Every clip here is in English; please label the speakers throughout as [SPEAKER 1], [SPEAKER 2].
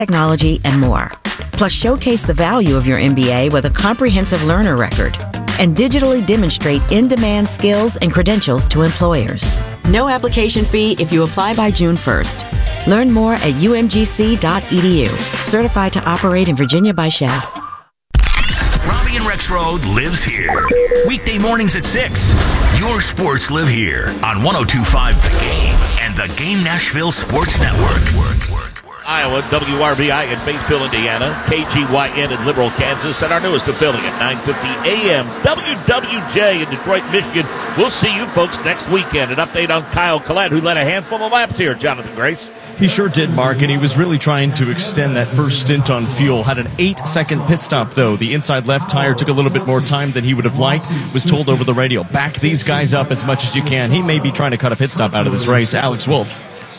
[SPEAKER 1] technology, and more. Plus, showcase the value of your MBA with a comprehensive learner record and digitally demonstrate in-demand skills and credentials to employers. No application fee if you apply by June 1st. Learn more at umgc.edu. Certified to operate in Virginia by Shell.
[SPEAKER 2] Robbie and Rex Road lives here. Weekday mornings at 6. Your sports live here on 102.5 The Game and The Game Nashville Sports Network.
[SPEAKER 3] Iowa, WRBI in Batesville, Indiana, KGYN in Liberal, Kansas, and our newest affiliate, 950 AM, WWJ in Detroit, Michigan. We'll see you folks next weekend. An update on Kyle Collette, who led a handful of laps here, Jonathan Grace.
[SPEAKER 4] He sure did, Mark, and he was really trying to extend that first stint on fuel. Had an 8-second pit stop, though. The inside left tire took a little bit more time than he would have liked. Was told over the radio, back these guys up as much as you can. He may be trying to cut a pit stop out of this race. Alex Wolf.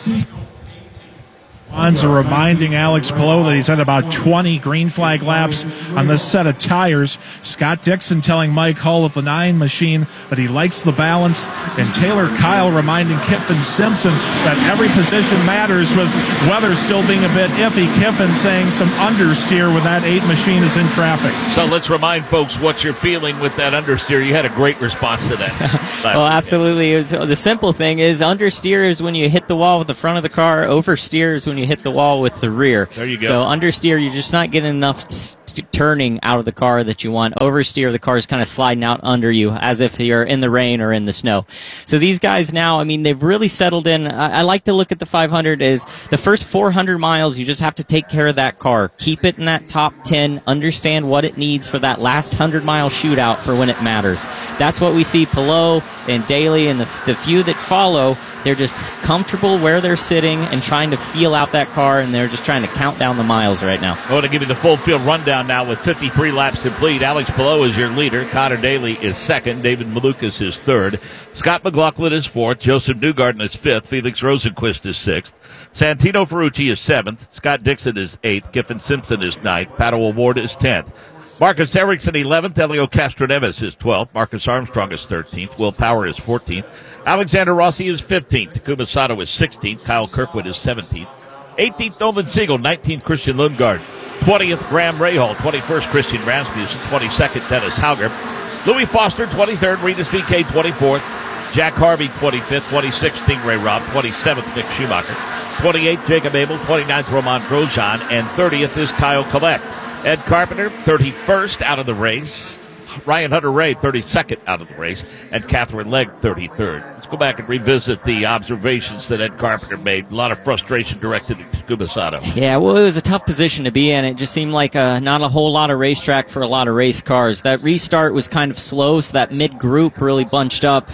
[SPEAKER 5] Bonza reminding Alex Palou that he's had about 20 green flag laps on this set of tires. Scott Dixon telling Mike Hull of the 9 machine that he likes the balance. And Taylor Kyle reminding Kiffin Simpson that every position matters with weather still being a bit iffy. Kiffin saying some understeer when that 8 machine is in traffic.
[SPEAKER 3] So let's remind folks what you're feeling with that understeer. You had a great response to that.
[SPEAKER 6] Well, absolutely. The simple thing is understeer is when you hit the wall with the front of the car. Oversteer is when you hit the wall with the rear.
[SPEAKER 3] There you go.
[SPEAKER 6] So understeer, you're just not getting enough turning out of the car that you want. Oversteer, the car is kind of sliding out under you as if you're in the rain or in the snow. So these guys now, I mean, they've really settled in. I like to look at the 500 as the first 400 miles, you just have to take care of that car. Keep it in that top 10. Understand what it needs for that last 100-mile shootout for when it matters. That's what we see Palou and Daly and the few that follow. They're just comfortable where they're sitting and trying to feel out that car, and they're just trying to count down the miles right now.
[SPEAKER 3] I want to give you the full field rundown now with 53 laps complete. Alex Palou is your leader. Connor Daly is second. David Malukas is third. Scott McLaughlin is fourth. Joseph Newgarden is fifth. Felix Rosenquist is sixth. Santino Ferrucci is seventh. Scott Dixon is eighth. Kiffin Simpson is ninth. Pato O'Ward is 10th. Marcus Erickson 11th. Elio Castroneves is 12th. Marcus Armstrong is 13th. Will Power is 14th. Alexander Rossi is 15th. Takuma Sato is 16th. Kyle Kirkwood is 17th. 18th, Nolan Siegel. 19th, Christian Lundgaard. 20th, Graham Rahal. 21st, Christian Rasmussen. 22nd, Dennis Hauger. Louis Foster, 23rd. Rinus VeeKay, 24th. Jack Harvey, 25th. 26th, Stingray Robb. 27th, Nick Schumacher. 28th, Jacob Abel. 29th, Romain Grosjean. And 30th is Kyle Collette. Ed Carpenter, 31st out of the race. Ryan Hunter-Reay, 32nd out of the race. And Catherine Legg, 33rd. Let's go back and revisit the observations that Ed Carpenter made. A lot of frustration directed at Takuma Sato.
[SPEAKER 6] Yeah, well, it was a tough position to be in. It just seemed like not a whole lot of racetrack for a lot of race cars. That restart was kind of slow, so that mid-group really bunched up.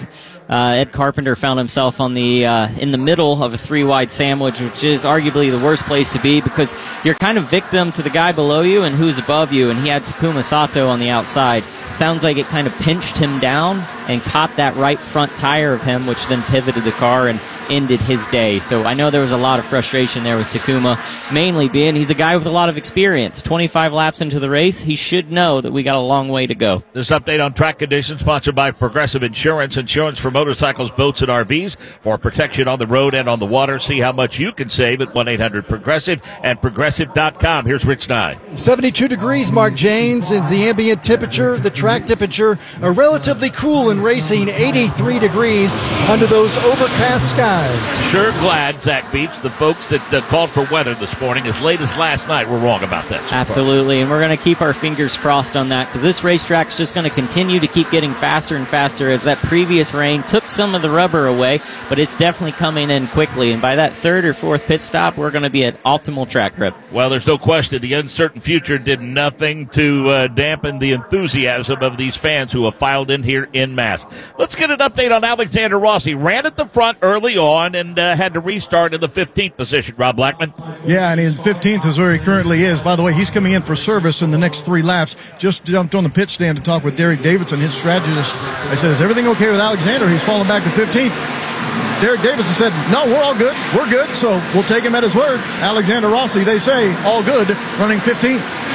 [SPEAKER 6] Ed Carpenter found himself on the in the middle of a 3-wide sandwich, which is arguably the worst place to be because you're kind of victim to the guy below you and who's above you, and he had Takuma Sato on the outside. Sounds like it kind of pinched him down and caught that right front tire of him, which then pivoted the car and ended his day. So I know there was a lot of frustration there with Takuma, mainly being he's a guy with a lot of experience. 25 laps into the race, he should know that we got a long way to go.
[SPEAKER 3] This update on track conditions sponsored by Progressive Insurance. Insurance for motorcycles, boats, and RVs for protection on the road and on the water. See how much you can save at 1-800-PROGRESSIVE and Progressive.com. Here's Rich Nye.
[SPEAKER 7] 72 degrees, Mark Janes, is the ambient temperature. The track temperature relatively cool in racing, 83 degrees under those overcast skies.
[SPEAKER 3] Sure glad, Zach Beach, the folks that called for weather this morning as late as last night were wrong about that.
[SPEAKER 6] Absolutely, and we're going to keep our fingers crossed on that because this racetrack's just going to continue to keep getting faster and faster as that previous rain took some of the rubber away, but it's definitely coming in quickly, and by that third or fourth pit stop, we're going to be at optimal track grip.
[SPEAKER 3] Well, there's no question the uncertain future did nothing to dampen the enthusiasm of these fans who have filed in here en masse. Let's get an update on Alexander Rossi. Ran at the front early on and had to restart in the 15th position, Rob Blackman.
[SPEAKER 8] Yeah, and his 15th is where he currently is. By the way, he's coming in for service in the next 3 laps. Just jumped on the pit stand to talk with Derek Davidson, his strategist. I said, is everything okay with Alexander? He's falling back to 15th. Derek Davidson said, no, we're all good. We're good, so we'll take him at his word. Alexander Rossi, they say, all good, running 15th.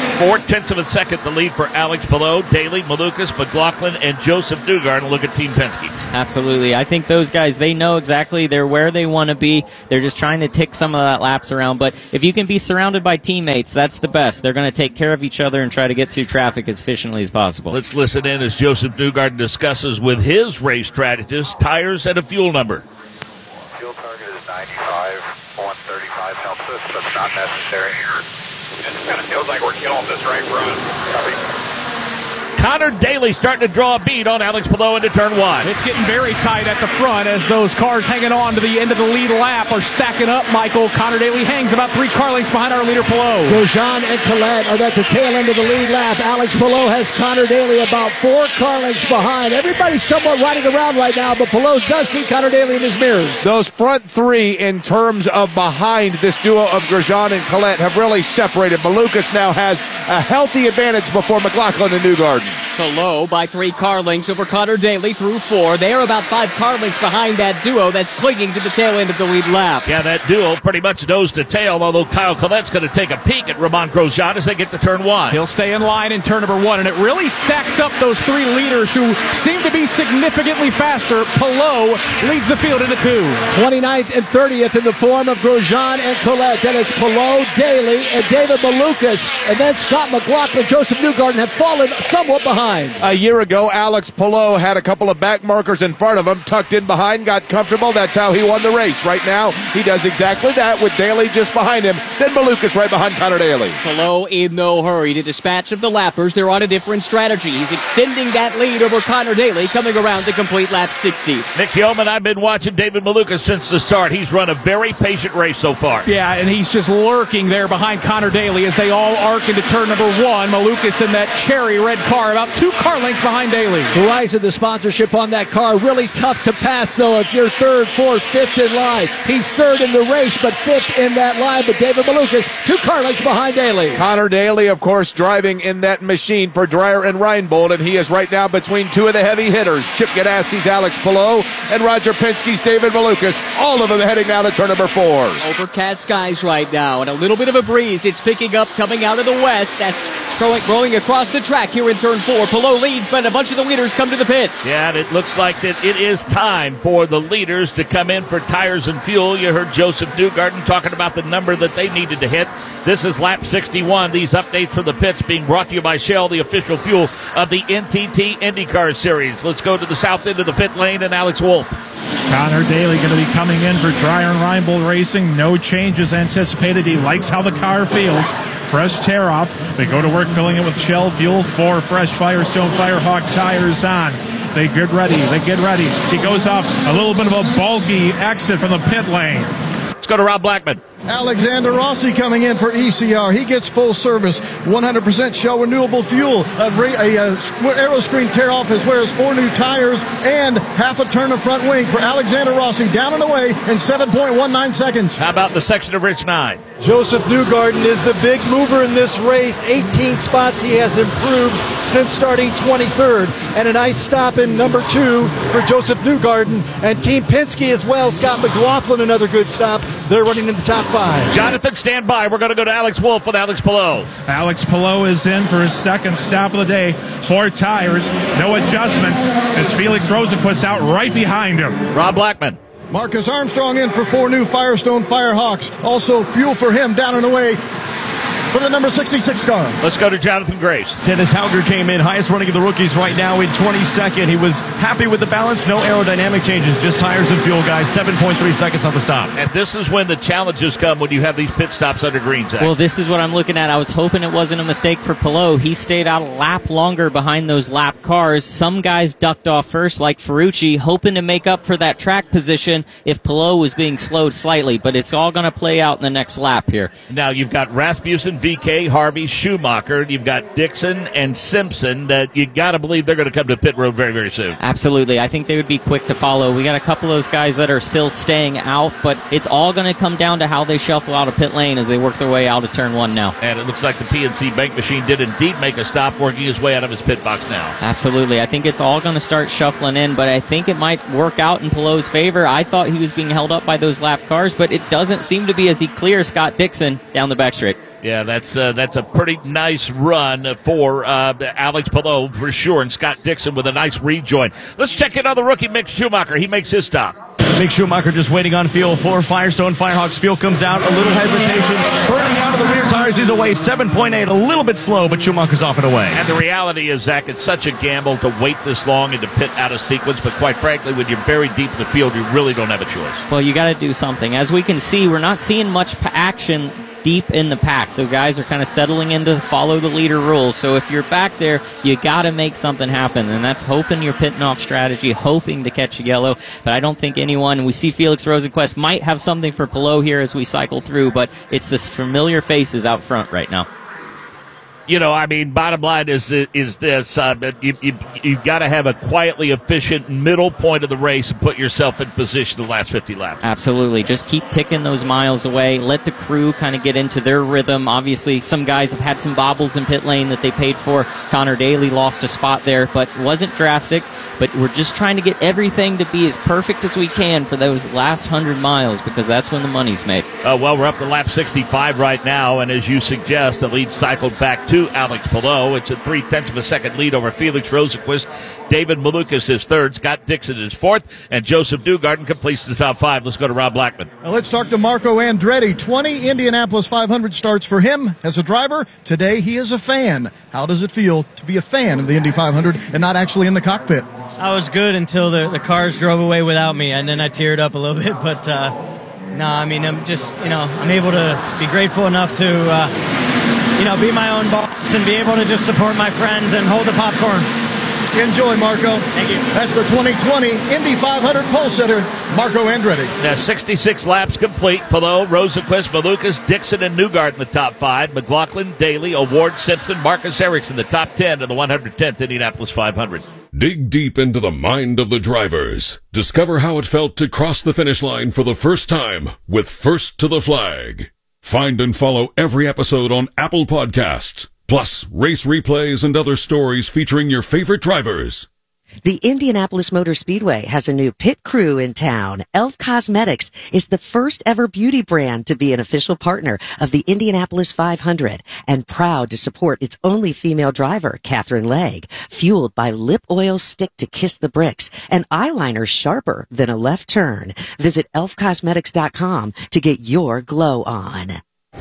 [SPEAKER 3] 0.4 of a second the lead for Alex Palou, Daly, Malukas, McLaughlin, and Joseph Newgarden. Look at Team Penske.
[SPEAKER 6] Absolutely. I think those guys, they know exactly they're where they want to be. They're just trying to tick some of that laps around. But if you can be surrounded by teammates, that's the best. They're going to take care of each other and try to get through traffic as efficiently as possible.
[SPEAKER 3] Let's listen in as Joseph Newgarden discusses with his race strategist tires and a fuel number.
[SPEAKER 9] Fuel target is 95, 135 helps us, but it's not necessary. It kind of feels like we're killing this right front. Copy.
[SPEAKER 3] Connor Daly starting to draw a bead on Alex Palou into turn one.
[SPEAKER 10] It's getting very tight at the front as those cars hanging on to the end of the lead lap are stacking up, Michael. Connor Daly hangs about 3 car lengths behind our leader, Palou.
[SPEAKER 11] Grosjean and Collette are at the tail end of the lead lap. Alex Palou has Connor Daly about 4 car lengths behind. Everybody's somewhat riding around right now, but Palou does see Connor Daly in his mirrors.
[SPEAKER 12] Those front 3 in terms of behind this duo of Grosjean and Collette have really separated. Malukas now has a healthy advantage before McLaughlin and Newgarden.
[SPEAKER 13] Palou by 3 car lengths over Connor Daly through 4. They are about 5 car lengths behind that duo that's clinging to the tail end of the lead lap.
[SPEAKER 3] Yeah, that duo pretty much nose to tail, although Kyle Collette's going to take a peek at Romain Grosjean as they get to turn one.
[SPEAKER 10] He'll stay in line in turn number 1, and it really stacks up those 3 leaders who seem to be significantly faster. Palou leads the field into 2.
[SPEAKER 11] 29th and 30th in the form of Grosjean and Collette. Then it's Palou, Daly, and David Malukas, and then Scott McLaughlin, Joseph Newgarden have fallen somewhat behind.
[SPEAKER 12] A year ago, Alex Palou had a couple of back markers in front of him, tucked in behind, got comfortable. That's how he won the race. Right now, he does exactly that with Daly just behind him, then Malukas right behind Connor Daly.
[SPEAKER 13] Palou in no hurry to dispatch of the lappers. They're on a different strategy. He's extending that lead over Connor Daly, coming around to complete lap 60.
[SPEAKER 3] Nick Yeoman, I've been watching David Malukas since the start. He's run a very patient race so far.
[SPEAKER 10] Yeah, and he's just lurking there behind Connor Daly as they all arc into turn number 1. Malukas in that cherry red car, about 2 car lengths behind Daly.
[SPEAKER 11] Horizon, the sponsorship on that car, really tough to pass though if you're 3rd, 4th, 5th in line. He's 3rd in the race, but 5th in that line. But David Malukas, 2 car lengths behind Daly.
[SPEAKER 12] Connor Daly, of course, driving in that machine for Dreyer and Reinbold, and he is right now between 2 of the heavy hitters. Chip Gadassi's Alex Palou and Roger Penske's David Malukas, all of them heading now to turn number 4.
[SPEAKER 13] Overcast skies right now, and a little bit of a breeze. It's picking up coming out of the west. That's growing across the track here in turn 4. Palou leads, but a bunch of the leaders come to the pits.
[SPEAKER 3] Yeah, and it looks like that it is time for the leaders to come in for tires and fuel. You heard Joseph Newgarden talking about the number that they needed to hit. This is lap 61. These updates from the pits being brought to you by Shell, the official fuel of the NTT IndyCar Series. Let's go to the south end of the pit lane and Alex Wolf.
[SPEAKER 5] Connor Daly going to be coming in for Dreyer and Reinbold Racing. No changes anticipated. He likes how the car feels. Fresh tear off. They go to work filling it with Shell fuel. 4 fresh Firestone Firehawk tires on. They get ready. He goes off a little bit of a bulky exit from the pit lane.
[SPEAKER 3] Let's go to Rob Blackman.
[SPEAKER 8] Alexander Rossi coming in for ECR. He gets full service, 100% Shell renewable fuel. A aero screen tear off as well as 4 new tires and half a turn of front wing for Alexander Rossi, down and away in 7.19 seconds.
[SPEAKER 3] How about the section of Rich 9?
[SPEAKER 7] Joseph Newgarden is the big mover in this race. 18 spots he has improved since starting 23rd. And a nice stop in number 2 for Joseph Newgarden. And Team Penske as well. Scott McLaughlin, another good stop. They're running in the top 5.
[SPEAKER 3] Jonathan, stand by. We're going to go to Alex Wolf with Alex Palou.
[SPEAKER 5] Alex Palou is in for his second stop of the day. 4 tires, no adjustments. It's Felix Rosenquist out right behind him.
[SPEAKER 3] Rob Blackman.
[SPEAKER 8] Marcus Armstrong in for 4 new Firestone Firehawks. Also fuel for him down and away for the number 66 car.
[SPEAKER 3] Let's go to Jonathan Grace.
[SPEAKER 4] Dennis Hauger came in, highest running of the rookies right now in 22nd. He was happy with the balance, no aerodynamic changes, just tires and fuel, guys. 7.3 seconds on the stop.
[SPEAKER 3] And this is when the challenges come when you have these pit stops under green, Zach.
[SPEAKER 6] Well, this is what I'm looking at. I was hoping it wasn't a mistake for Palou. He stayed out a lap longer behind those lap cars. Some guys ducked off first, like Ferrucci, hoping to make up for that track position if Palou was being slowed slightly. But it's all going to play out in the next lap here.
[SPEAKER 3] Now you've got Rasmussen, VK, Harvey, Schumacher. You've got Dixon and Simpson. That you got to believe they're going to come to pit road very, very soon.
[SPEAKER 6] Absolutely. I think they would be quick to follow. We got a couple of those guys that are still staying out, but it's all going to come down to how they shuffle out of pit lane as they work their way out of turn 1 now.
[SPEAKER 3] And it looks like the PNC Bank machine did indeed make a stop, working his way out of his pit box now.
[SPEAKER 6] Absolutely. I think it's all going to start shuffling in, but I think it might work out in Palou's favor. I thought he was being held up by those lap cars, but it doesn't seem to be as he clears Scott Dixon down the back straight.
[SPEAKER 3] Yeah, that's a pretty nice run for Alex Palou for sure, and Scott Dixon with a nice rejoin. Let's check in on the rookie Mick Schumacher. He makes his stop.
[SPEAKER 4] Mick Schumacher just waiting on field for Firestone. Firehawks fuel comes out, a little hesitation, burning out of the rear tires. He's away 7.8, a little bit slow, but Schumacher's off and away.
[SPEAKER 3] And the reality is, Zach, it's such a gamble to wait this long and to pit out of sequence, but quite frankly, when you're buried deep in the field, you really don't have a choice.
[SPEAKER 6] Well, you got to do something. As we can see, we're not seeing much action deep in the pack. The guys are kind of settling into follow the leader rules. So if you're back there, you got to make something happen, and that's hoping you're pitting off strategy, hoping to catch a yellow. But I don't think anyone. We see Felix Rosenqvist might have something for Palou here as we cycle through, but it's this familiar faces out front right now.
[SPEAKER 3] You know, I mean, bottom line is this: you've got to have a quietly efficient middle point of the race and put yourself in position the last 50 laps.
[SPEAKER 6] Absolutely. Just keep ticking those miles away. Let the crew kind of get into their rhythm. Obviously, some guys have had some bobbles in pit lane that they paid for. Connor Daly lost a spot there, but wasn't drastic. But we're just trying to get everything to be as perfect as we can for those last 100 miles, because that's when the money's made.
[SPEAKER 3] Well, we're up to lap 65 right now, and as you suggest, the lead cycled back to Alex Palou. It's a 0.3 of a second lead over Felix Rosenqvist. David Malukas is third, Scott Dixon is fourth, and Joseph Newgarden completes the top five. Let's go to Rob Blackman.
[SPEAKER 8] Now let's talk to Marco Andretti. 20 Indianapolis 500 starts for him as a driver. Today he is a fan. How does it feel to be a fan of the Indy 500 and not actually in the cockpit?
[SPEAKER 14] I was good until the cars drove away without me, and then I teared up a little bit. But no, I mean, I'm just, I'm able to be grateful enough to, be my own boss and be able to just support my friends and hold the popcorn.
[SPEAKER 8] Enjoy, Marco.
[SPEAKER 14] Thank you.
[SPEAKER 8] That's the 2020 Indy 500 pole sitter, Marco Andretti.
[SPEAKER 3] Now 66 laps complete. Palou, Rosenqvist, Malukas, Dixon, and Newgarden in the top five. McLaughlin, Daly, Award, Simpson, Marcus Ericsson, the top 10 of the 110th Indianapolis 500.
[SPEAKER 15] Dig deep into the mind of the drivers. Discover how it felt to cross the finish line for the first time with First to the Flag. Find and follow every episode on Apple Podcasts. Plus, race replays and other stories featuring your favorite drivers.
[SPEAKER 16] The Indianapolis Motor Speedway has a new pit crew in town. Elf Cosmetics is the first ever beauty brand to be an official partner of the Indianapolis 500 and proud to support its only female driver, Catherine Legg, fueled by lip oil stick to kiss the bricks and eyeliner sharper than a left turn. Visit elfcosmetics.com to get your glow on.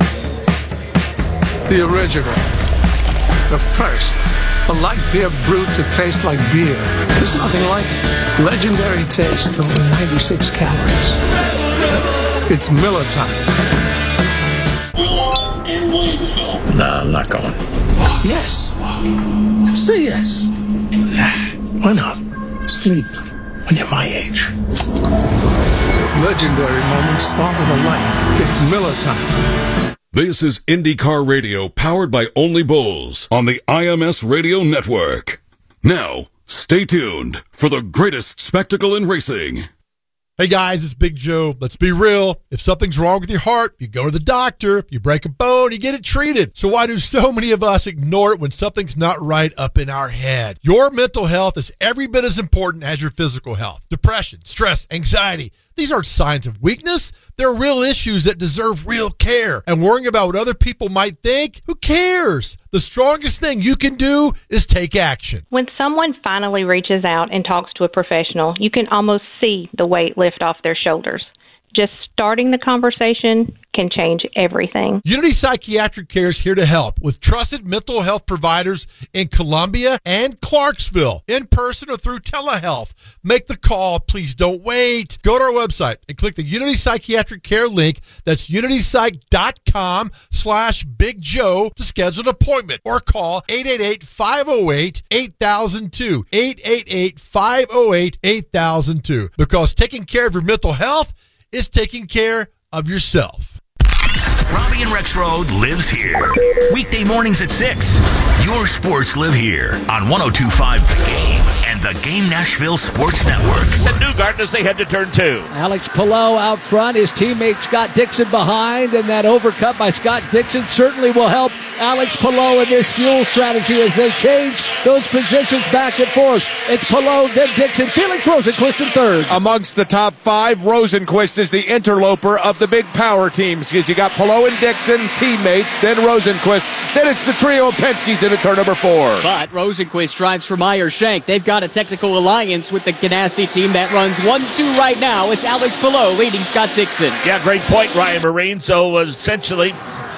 [SPEAKER 17] The original. The first. A light beer brewed to taste like beer. There's nothing like it. Legendary taste, over 96 calories. It's Miller time.
[SPEAKER 18] Nah, I'm not going.
[SPEAKER 17] Yes. Say yes. Why not? Sleep when you're my age. Legendary moments start with a light. It's Miller time.
[SPEAKER 15] This is IndyCar Radio, powered by Only Bulls on the IMS Radio Network. Now, stay tuned for the greatest spectacle in racing.
[SPEAKER 19] Hey guys, it's Big Joe. Let's be real. If something's wrong with your heart, you go to the doctor. You break a bone, you get it treated. So why do so many of us ignore it when something's not right up in our head? Your mental health is every bit as important as your physical health. Depression, stress, anxiety. These aren't signs of weakness. They're real issues that deserve real care. And worrying about what other people might think, who cares? The strongest thing you can do is take action.
[SPEAKER 20] When someone finally reaches out and talks to a professional, you can almost see the weight lift off their shoulders. Just starting the conversation can change everything.
[SPEAKER 19] Unity Psychiatric Care is here to help with trusted mental health providers in Columbia and Clarksville, in person or through telehealth. Make the call. Please don't wait. Go to our website and click the Unity Psychiatric Care link. That's unitypsych.com/Big Joe to schedule an appointment or call 888-508-8002. 888-508-8002. Because taking care of your mental health is taking care of yourself.
[SPEAKER 2] Robbie and Rex Road lives here. Weekday mornings at 6. Your sports live here on 102.5 The Game and the Game Nashville Sports Network.
[SPEAKER 3] And Newgarden as they head to turn 2.
[SPEAKER 11] Alex Palou out front, his teammate Scott Dixon behind, and that overcut by Scott Dixon certainly will help Alex Palou in this fuel strategy as they change those positions back and forth. It's Palou, then Dixon, Felix Rosenqvist in third.
[SPEAKER 12] Amongst the top 5, Rosenqvist is the interloper of the big power teams because you got Palou and Dixon, teammates, then Rosenqvist, then it's the trio of Penske's into turn number 4.
[SPEAKER 13] But Rosenqvist drives for Meyer Shank. They've got a technical alliance with the Ganassi team that runs 1-2 right now. It's Alex Palou leading Scott Dixon.
[SPEAKER 3] Yeah, great point, Ryan Marine. So essentially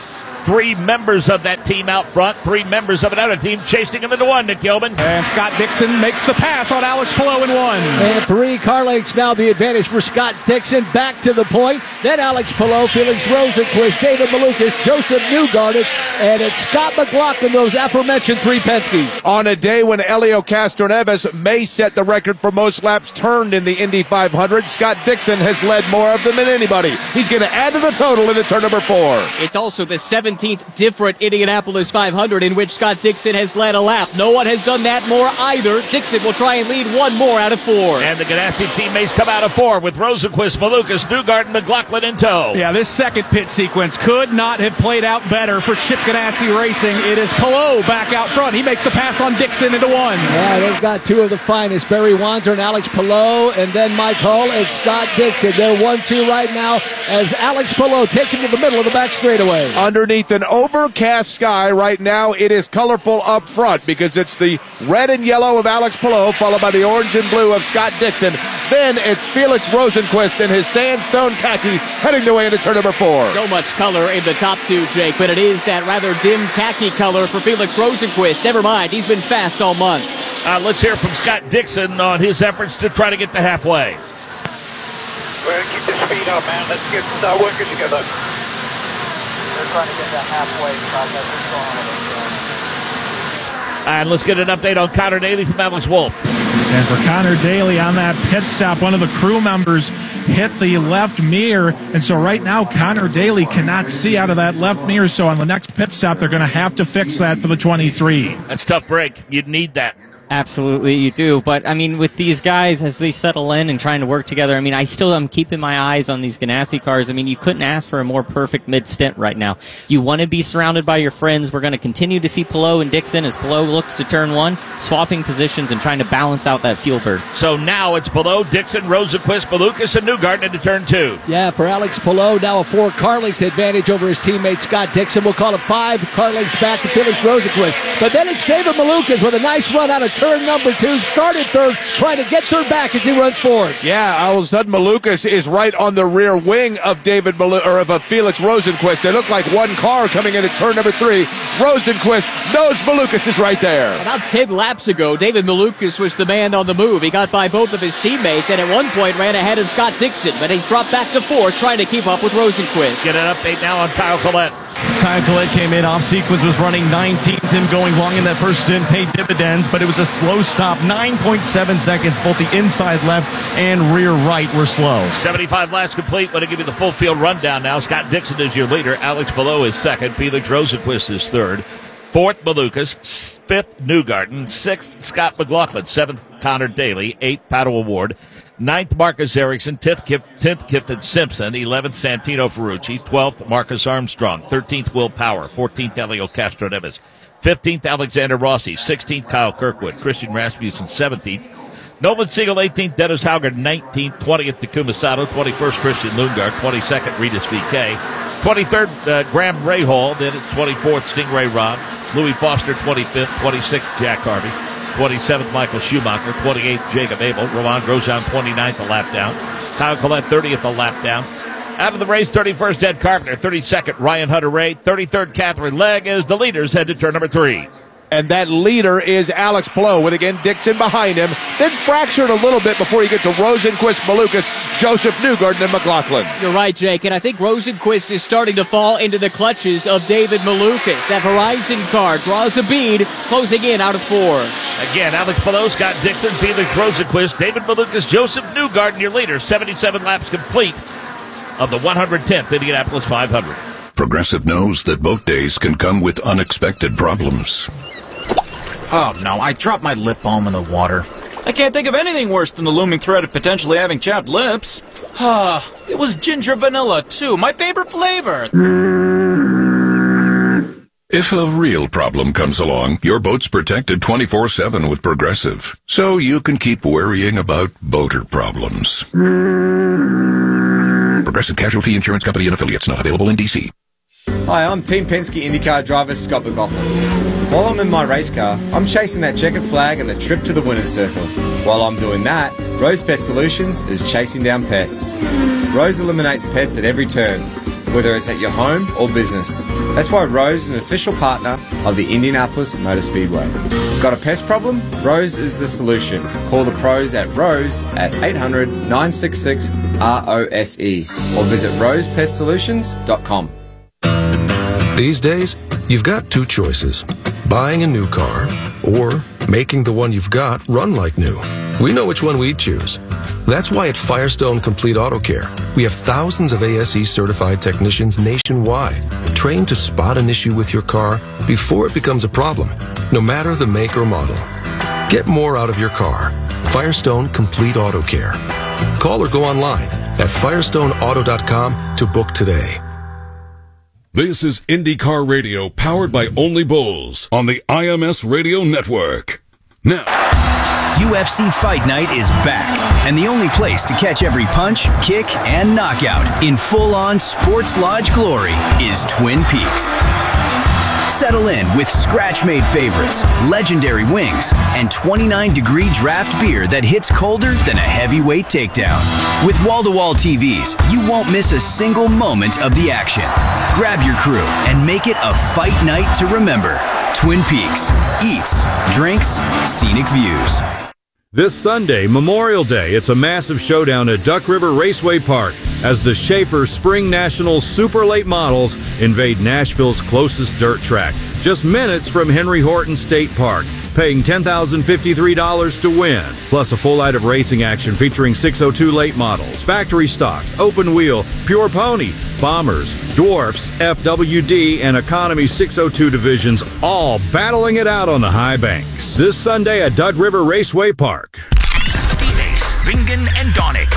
[SPEAKER 3] 3 members of that team out front, 3 members of another team chasing him into one, Nick Yeoman.
[SPEAKER 10] And Scott Dixon makes the pass on Alex Palou in 1.
[SPEAKER 11] And 3 car lengths now the advantage for Scott Dixon. Back to the point. Then Alex Palou, Felix Rosenqvist, David Malukas, Joseph Newgarden, and it's Scott McLaughlin, those aforementioned 3 Penske.
[SPEAKER 12] On a day when Helio Castroneves may set the record for most laps turned in the Indy 500, Scott Dixon has led more of them than anybody. He's going to add to the total into turn number 4.
[SPEAKER 13] It's also the 17th different Indianapolis 500 in which Scott Dixon has led a lap. No one has done that more either. Dixon will try and lead 1 more out of 4.
[SPEAKER 3] And the Ganassi teammates come out of 4 with Rosenqvist, Malukas, Newgarden, McLaughlin in tow.
[SPEAKER 10] Yeah, this second pit sequence could not have played out better for Chip Ganassi Racing. It is Palou back out front. He makes the pass on Dixon into 1.
[SPEAKER 11] Yeah, they've got 2 of the finest, Barry Wanzer and Alex Palou, and then Mike Hull and Scott Dixon. They're 1-2 right now as Alex Palou takes him to the middle of the back straightaway.
[SPEAKER 12] Underneath an overcast sky right now, it is colorful up front because it's the red and yellow of Alex Palou followed by the orange and blue of Scott Dixon. Then it's Felix Rosenqvist in his sandstone khaki heading the way into turn number 4.
[SPEAKER 13] So much color in the top 2, Jake, but it is that rather dim khaki color for Felix Rosenqvist. Never mind, he's been fast all month.
[SPEAKER 3] Let's hear from Scott Dixon on his efforts to try to get to halfway.
[SPEAKER 9] Well, keep the speed up, man. Let's get working together. They're trying to get that halfway, because that's what's going on.
[SPEAKER 3] And let's get an update on Connor Daly from Alex Wolf.
[SPEAKER 5] And for Connor Daly on that pit stop, one of the crew members hit the left mirror. And so right now, Connor Daly cannot see out of that left mirror. So on the next pit stop, they're going to have to fix that for the 23.
[SPEAKER 3] That's a tough break. You'd need that.
[SPEAKER 6] Absolutely, you do. But, I mean, with these guys, as they settle in and trying to work together, I mean, I'm keeping my eyes on these Ganassi cars. I mean, you couldn't ask for a more perfect mid-stint right now. You want to be surrounded by your friends. We're going to continue to see Palou and Dixon as Palou looks to turn 1, swapping positions and trying to balance out that fuel burn.
[SPEAKER 3] So now it's Palou, Dixon, Rosenqvist, Malukas, and Newgarden into turn 2.
[SPEAKER 11] Yeah, for Alex Palou, now a 4 car length advantage over his teammate Scott Dixon. We'll call it 5 car lengths back to Felix Rosenqvist. But then it's David Malukas with a nice run out of turn number 2. Started third, trying to get third back as he runs forward.
[SPEAKER 12] Yeah, all of a sudden Malukas is right on the rear wing of Felix Rosenqvist. They look like one car coming into turn number 3. Rosenqvist knows Malukas is right there.
[SPEAKER 13] About 10 laps ago, David Malukas was the man on the move. He got by both of his teammates and at one point ran ahead of Scott Dixon, but he's dropped back to 4th trying to keep up with Rosenqvist.
[SPEAKER 3] Get an update now on Kyle Collette.
[SPEAKER 4] Kyle Collette came in off sequence, was running 19th. Him going long in that first stint paid dividends, but it was a slow stop. 9.7 seconds. Both the inside left and rear right were slow.
[SPEAKER 3] 75 laps complete. Want to give you the full field rundown now. Scott Dixon is your leader. Alex Palou is 2nd. Felix Rosenqvist is 3rd. 4th, Malukas. 5th, Newgarden. 6th, Scott McLaughlin. 7th, Connor Daly. 8th, Paddle Award. 9th, Marcus Ericsson. 10th, Kifton Simpson. 11th, Santino Ferrucci. 12th, Marcus Armstrong. 13th, Will Power. 14th, Helio Castroneves. 15th, Alexander Rossi. 16th, Kyle Kirkwood. Christian Rasmussen, 17th. Nolan Siegel, 18th. Dennis Hauger, 19th. 20th, Takuma Sato. 21st, Christian Lundgaard. 22nd, Ritas VK. 23rd, Graham Rahal. Then at 24th, Stingray Robb. Louis Foster, 25th. 26th, Jack Harvey. 27th, Michael Schumacher. 28th, Jacob Abel. Romain Grosjean, 29th, a lap down. Kyle Collette, 30th, a lap down. Out of the race, 31st, Ed Carpenter. 32nd, Ryan Hunter-Ray. 33rd, Catherine Legg as the leaders head to turn number 3.
[SPEAKER 12] And that leader is Alex Palou, with again Dixon behind him. Then fractured a little bit before you get to Rosenqvist, Malukas, Joseph Newgarden, and McLaughlin.
[SPEAKER 13] You're right, Jake, and I think Rosenqvist is starting to fall into the clutches of David Malukas. That Horizon car draws a bead, closing in out of 4.
[SPEAKER 3] Again, Alex Palou, Scott Dixon, Felix Rosenqvist, David Malukas, Joseph Newgarden, your leader. 77 laps complete of the 110th Indianapolis 500.
[SPEAKER 21] Progressive knows that boat days can come with unexpected problems. Oh no, I dropped my lip balm in the water. I can't think of anything worse than the looming threat of potentially having chapped lips. It was ginger vanilla, too, my favorite flavor.
[SPEAKER 22] If a real problem comes along, your boat's protected 24/7 with Progressive, so you can keep worrying about boater problems. Progressive Casualty Insurance Company and Affiliates, not available in D.C.
[SPEAKER 23] Hi, I'm Team Penske IndyCar driver Scott McLaughlin. While I'm in my race car, I'm chasing that checkered flag and a trip to the winner's circle. While I'm doing that, Rose Pest Solutions is chasing down pests. Rose eliminates pests at every turn, whether it's at your home or business. That's why Rose is an official partner of the Indianapolis Motor Speedway. Got a pest problem? Rose is the solution. Call the pros at Rose at 800-966-ROSE or visit rosepestsolutions.com.
[SPEAKER 24] These days, you've got two choices: buying a new car or making the one you've got run like new. We know which one we'd choose. That's why at Firestone Complete Auto Care, we have thousands of ASE certified technicians nationwide, trained to spot an issue with your car before it becomes a problem, no matter the make or model. Get more out of your car. Firestone Complete Auto Care. Call or go online at firestoneauto.com to book today.
[SPEAKER 15] This is IndyCar Radio, powered by Only Bulls on the IMS Radio Network. Now,
[SPEAKER 25] UFC Fight Night is back, and the only place to catch every punch, kick, and knockout in full-on Sports Lodge glory is Twin Peaks. Settle in with scratch-made favorites, legendary wings, and 29-degree draft beer that hits colder than a heavyweight takedown. With wall-to-wall TVs, you won't miss a single moment of the action. Grab your crew and make it a fight night to remember. Twin Peaks. Eats, drinks, scenic views.
[SPEAKER 26] This Sunday, Memorial Day, it's a massive showdown at Duck River Raceway Park as the Schaefer Spring Nationals Super Late Models invade Nashville's closest dirt track, just minutes from Henry Horton State Park, paying $10,053 to win, plus a full night of racing action featuring 602 late models, factory stocks, open wheel, pure pony, bombers, dwarfs, FWD, and economy 602 divisions, all battling it out on the high banks. This Sunday at Duck River Raceway Park.
[SPEAKER 2] Phoenix, Bingen, and Donick.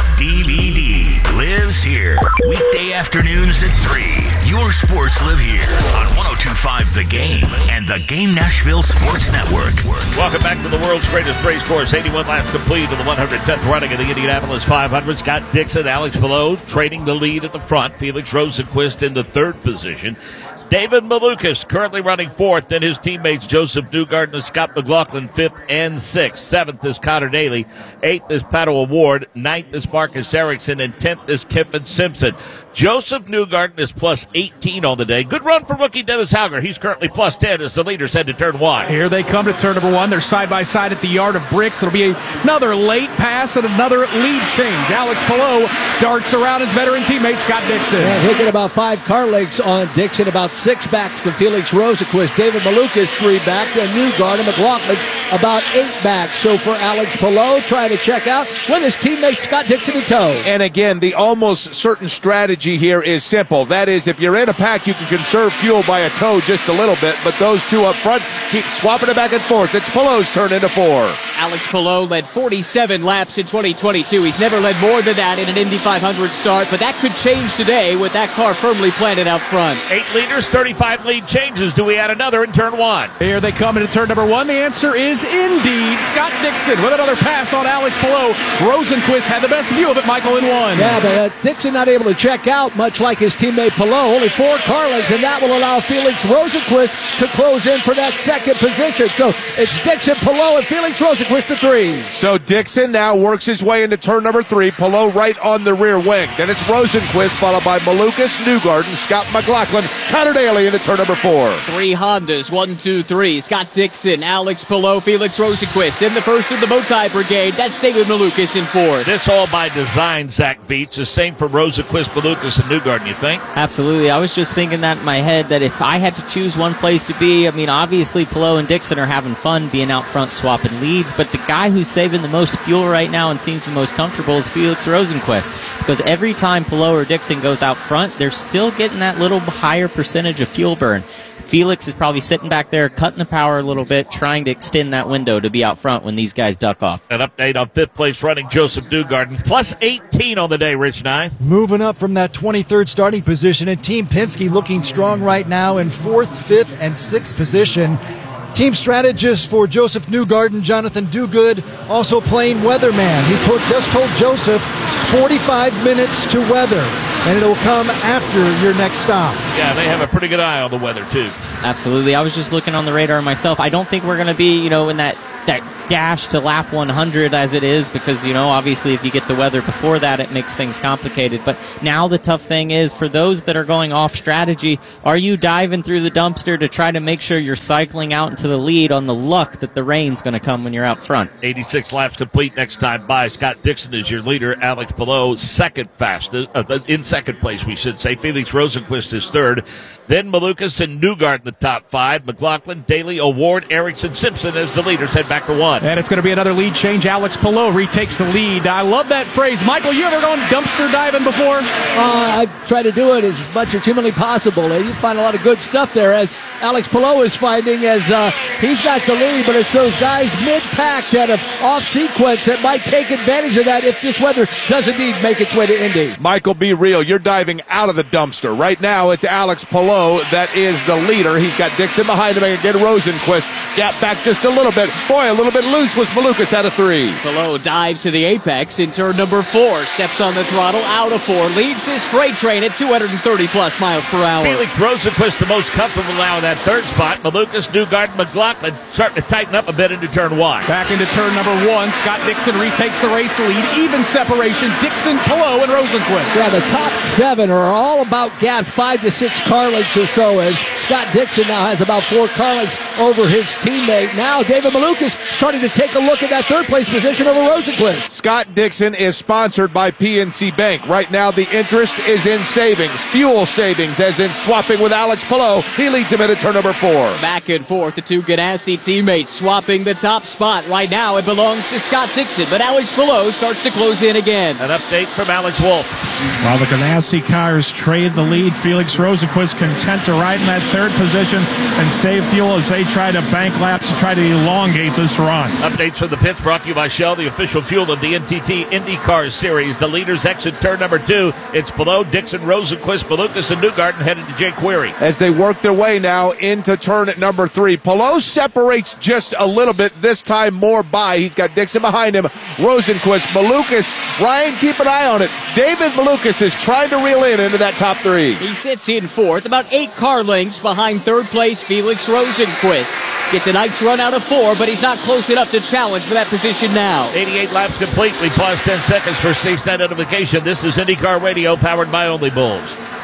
[SPEAKER 2] DVD lives here. Weekday afternoons at 3. Your sports live here on 102.5 The Game and the Game Nashville Sports Network.
[SPEAKER 3] Welcome back to the world's greatest race course. 81 laps complete in the 110th running of the Indianapolis 500. Scott Dixon, Alex Palou trading the lead at the front. Felix Rosenqvist in the third position. David Malukas currently running fourth, then his teammates Joseph Newgarden and Scott McLaughlin fifth and sixth. Seventh is Connor Daly. Eighth is Pato Award. Ninth is Marcus Erickson. And 10th is Kiffin Simpson. Joseph Newgarden is plus 18 on the day. Good run for rookie Dennis Hauger. He's currently plus 10 as the leaders head to turn one.
[SPEAKER 10] Here they come to turn number one. They're side by side at the yard of bricks. It'll be another late pass and another lead change. Alex Palou darts around his veteran teammate Scott Dixon.
[SPEAKER 11] And he'll get about 5 car lengths on Dixon, about 6 backs to Felix Rosenqvist. David Malukas 3 back, and Newgarden, McLaughlin about 8 back. So for Alex Palou, trying to check out with his teammate Scott Dixon in tow.
[SPEAKER 12] And again, the almost certain strategy here is simple. That is, if you're in a pack, you can conserve fuel by a tow just a little bit, but those two up front keep swapping it back and forth. It's Palou's turn into 4.
[SPEAKER 13] Alex Palou led 47 laps in 2022. He's never led more than that in an Indy 500 start, but that could change today with that car firmly planted out front.
[SPEAKER 3] 8 leaders, 35 lead changes. Do we add another in turn one?
[SPEAKER 10] Here they come into turn number one. The answer is indeed Scott Dixon with another pass on Alex Palou. Rosenqvist had the best view of it, Michael, in one.
[SPEAKER 11] Yeah, but Dixon not able to check out, much like his teammate Palou. Only 4 car lengths, and that will allow Felix Rosenqvist to close in for that second position. So it's Dixon, Palou, and Felix Rosenqvist the 3.
[SPEAKER 12] So Dixon now works his way into turn number 3. Palou right on the rear wing. Then it's Rosenqvist, followed by Malukas, Newgarden, Scott McLaughlin, Connor Daly into turn number 4.
[SPEAKER 13] 3 Hondas, 1, 2, 3. Scott Dixon, Alex Palou, Felix Rosenqvist. In the first of the Bowtie Brigade, that's David Malukas in 4th.
[SPEAKER 3] This all by design, Zach Beats. The same for Rosenqvist, Malukas, and Newgarden, you think?
[SPEAKER 6] Absolutely. I was just thinking that in my head, that if I had to choose one place to be, I mean, obviously Palou and Dixon are having fun being out front swapping leads, but the guy who's saving the most fuel right now and seems the most comfortable is Felix Rosenqvist, because every time Palou or Dixon goes out front, they're still getting that little higher percentage of fuel burn. Felix is probably sitting back there, cutting the power a little bit, trying to extend that window to be out front when these guys duck off.
[SPEAKER 3] An update on fifth place running Joseph Newgarden, plus 18 on the day, Rich Nye.
[SPEAKER 1] Moving up from that 23rd starting position, and Team Penske looking strong right now in 4th, 5th, and 6th position. Team strategist for Joseph Newgarden, Jonathan Duguid, also playing weatherman. He just told Joseph 45 minutes to weather, and it'll come after your next stop.
[SPEAKER 3] Yeah, they have a pretty good eye on the weather, too.
[SPEAKER 6] Absolutely. I was just looking on the radar myself. I don't think we're going to be, in that dash to lap 100 as it is, because, obviously if you get the weather before that, it makes things complicated. But now the tough thing is, for those that are going off strategy, are you diving through the dumpster to try to make sure you're cycling out into the lead on the luck that the rain's going to come when you're out front?
[SPEAKER 3] 86 laps complete next time by. Scott Dixon is your leader. Alex Palou second fastest, in second place, we should say. Felix Rosenqvist is third. Then Malukas and Newgarden the top 5. McLaughlin, Daly, Award, Erickson, Simpson as the leaders head back to 1.
[SPEAKER 10] And it's going to be another lead change. Alex Palou retakes the lead. I love that phrase. Michael, you ever gone dumpster diving before?
[SPEAKER 11] I try to do it as much as humanly possible. You find a lot of good stuff there, as Alex Palou is finding, as he's got the lead, but it's those guys mid-pack that are off sequence that might take advantage of that if this weather does indeed make its way to Indy.
[SPEAKER 12] Michael, be real. You're diving out of the dumpster. Right now, it's Alex Palou that is the leader. He's got Dixon behind him, and again Rosenqvist. Gap back just a little bit. Boy, a little bit loose was Malukas out of 3.
[SPEAKER 13] Palou dives to the apex in turn number 4. Steps on the throttle out of 4. Leads this freight train at 230-plus miles per hour.
[SPEAKER 3] Felix Rosenqvist the most comfortable now in that third spot. Malukas, Newgarden, McLaughlin starting to tighten up a bit into turn 1.
[SPEAKER 10] Back into turn number 1. Scott Dixon retakes the race lead. Even separation. Dixon, Palou, and Rosenqvist.
[SPEAKER 11] Yeah, the top 7 are all about gaps, 5 to 6 car lengths or so, as Scott Dixon now has about 4 car lengths over his teammate. Now David Malukas starting to take a look at that third place position over Rosenqvist.
[SPEAKER 12] Scott Dixon is sponsored by PNC Bank. Right now the interest is in savings, fuel savings, as in swapping with Alex Palou. He leads him into turn number 4.
[SPEAKER 13] Back and forth, the two Ganassi teammates swapping the top spot. Right now it belongs to Scott Dixon, but Alex Palou starts to close in again.
[SPEAKER 3] An update from Alex Wolf.
[SPEAKER 5] While the Ganassi cars trade the lead, Felix Rosenqvist content to ride in that third position and save fuel as they try to bank laps to try to elongate this run.
[SPEAKER 3] Updates from the pits brought to you by Shell, the official fuel of the NTT IndyCar Series. The leaders exit turn number 2. It's Palou, Dixon, Rosenqvist, Malukas, and Newgarden headed to Jake Query.
[SPEAKER 12] As they work their way now into turn number 3. Palou separates just a little bit, this time more by. He's got Dixon behind him. Rosenqvist, Malukas. Ryan, keep an eye on it. David Malukas is trying to reel into that top 3.
[SPEAKER 13] He sits in 4th, about 8 car lengths behind third place Felix Rosenqvist. Gets a nice run out of 4, but he's not close enough to challenge for that position now.
[SPEAKER 3] 88 laps complete. We pause 10 seconds for station notification. This is IndyCar Radio, powered by Only Bulls.